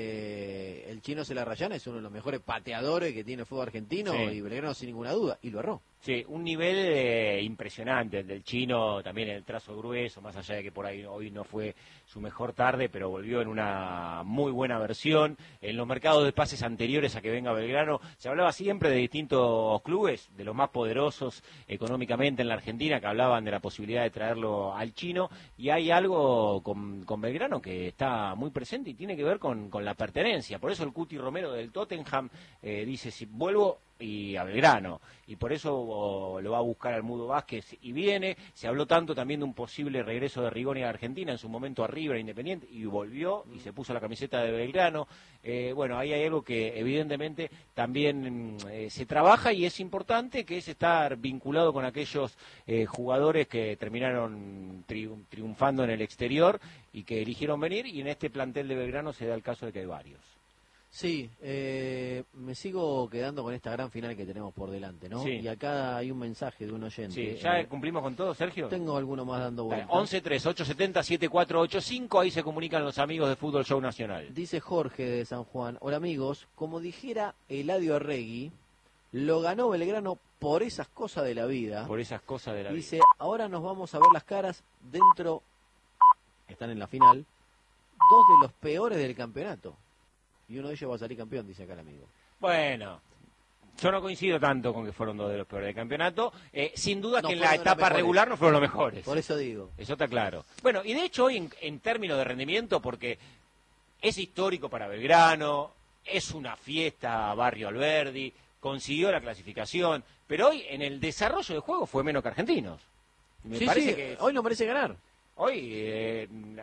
El chino Celarrayán es uno de los mejores pateadores que tiene el fútbol argentino y Belgrano sin ninguna duda, y lo erró. Sí, un nivel impresionante el del chino, también el trazo grueso, más allá de que por ahí hoy no fue su mejor tarde, pero volvió en una muy buena versión. En los mercados de pases anteriores a que venga Belgrano, se hablaba siempre de distintos clubes, de los más poderosos económicamente en la Argentina, que hablaban de la posibilidad de traerlo al chino, y hay algo con Belgrano que está muy presente y tiene que ver con la pertenencia. Por eso el Cuti Romero del Tottenham dice, si vuelvo y a Belgrano, y por eso lo va a buscar al Mudo Vázquez y viene. Se habló tanto también de un posible regreso de Rigoni a Argentina, en su momento a River, Independiente, y volvió y se puso la camiseta de Belgrano. Bueno, ahí hay algo que evidentemente también se trabaja y es importante, que es estar vinculado con aquellos jugadores que terminaron triunfando en el exterior y que eligieron venir, y en este plantel de Belgrano se da el caso de que hay varios. Sí, me sigo quedando con esta gran final que tenemos por delante, ¿no? Sí. Y acá hay un mensaje de un oyente. Sí, ¿ya cumplimos con todo, Sergio? Tengo alguno más dando vueltas. 11-3-870-7485, ahí se comunican los amigos de Fútbol Show Nacional. Dice Jorge de San Juan: hola amigos, como dijera Eladio Arregui, lo ganó Belgrano por esas cosas de la vida. Por esas cosas de la vida. Dice, ahora nos vamos a ver las caras dentro, están en la final, dos de los peores del campeonato. Y uno de ellos va a salir campeón, dice acá el amigo. Bueno, yo no coincido tanto con que fueron dos de los peores del campeonato. Sin duda No que en la fueron los etapa mejores. regular no fueron los mejores. Por eso digo. Eso está claro. Bueno, y de hecho hoy en términos de rendimiento, porque es histórico para Belgrano, es una fiesta Barrio Alberdi, consiguió la clasificación, pero hoy en el desarrollo de juego fue menos que Argentinos. Me parece que hoy no merece ganar. Hoy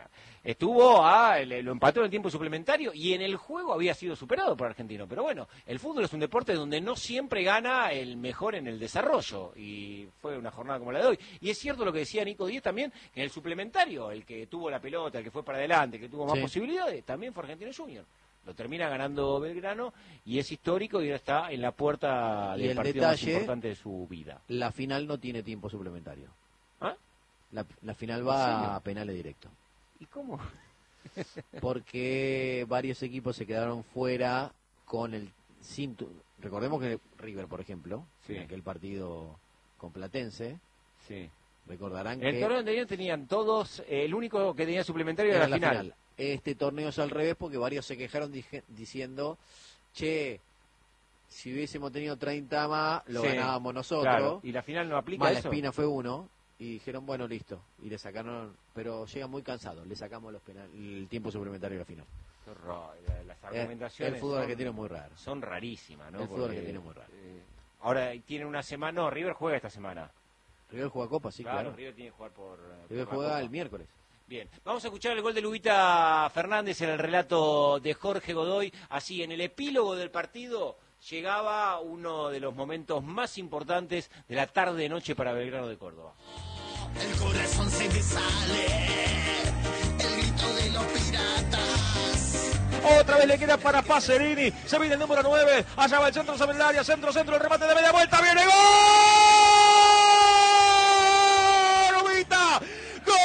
lo empató en el tiempo suplementario y en el juego había sido superado por Argentino. Pero bueno, el fútbol es un deporte donde no siempre gana el mejor en el desarrollo. Y fue una jornada como la de hoy. Y es cierto lo que decía Nico Díez también, que en el suplementario, el que tuvo la pelota, el que fue para adelante, el que tuvo más posibilidades, también fue Argentino Junior. Lo termina ganando Belgrano y es histórico y ahora está en la puerta del partido más importante de su vida. La final no tiene tiempo suplementario. ¿Ah? La final va a penales directos. ¿Y cómo? Porque varios equipos se quedaron fuera con el cinturón. Recordemos que River, por ejemplo, en aquel partido con Platense, recordarán que el torneo anterior tenían todos, el único que tenía suplementario era la final. Este torneo es al revés porque varios se quejaron diciendo, che, si hubiésemos tenido 30 más, lo ganábamos nosotros. Claro. Y la final no aplica eso. Espina fue uno. Y dijeron, bueno, listo. Y le sacaron, pero llega muy cansado. Le sacamos el tiempo suplementario a la final. Las argumentaciones el fútbol argentino es muy raro. Son rarísimas, ¿no? El fútbol argentino es muy raro. Ahora tiene una semana, no, River juega esta semana. River juega Copa, sí, claro. River tiene que jugar por River por juega Copa. el miércoles. Bien, vamos a escuchar el gol de Lubita Fernández en el relato de Jorge Godoy. Así, en el epílogo del partido llegaba uno de los momentos más importantes de la tarde-noche para Belgrano de Córdoba. El corazón se me sale, el grito de los piratas. Otra vez le queda para Pacerini, se viene el número 9, allá va el centro sobre el área, centro, el remate de media vuelta, ¡viene gol!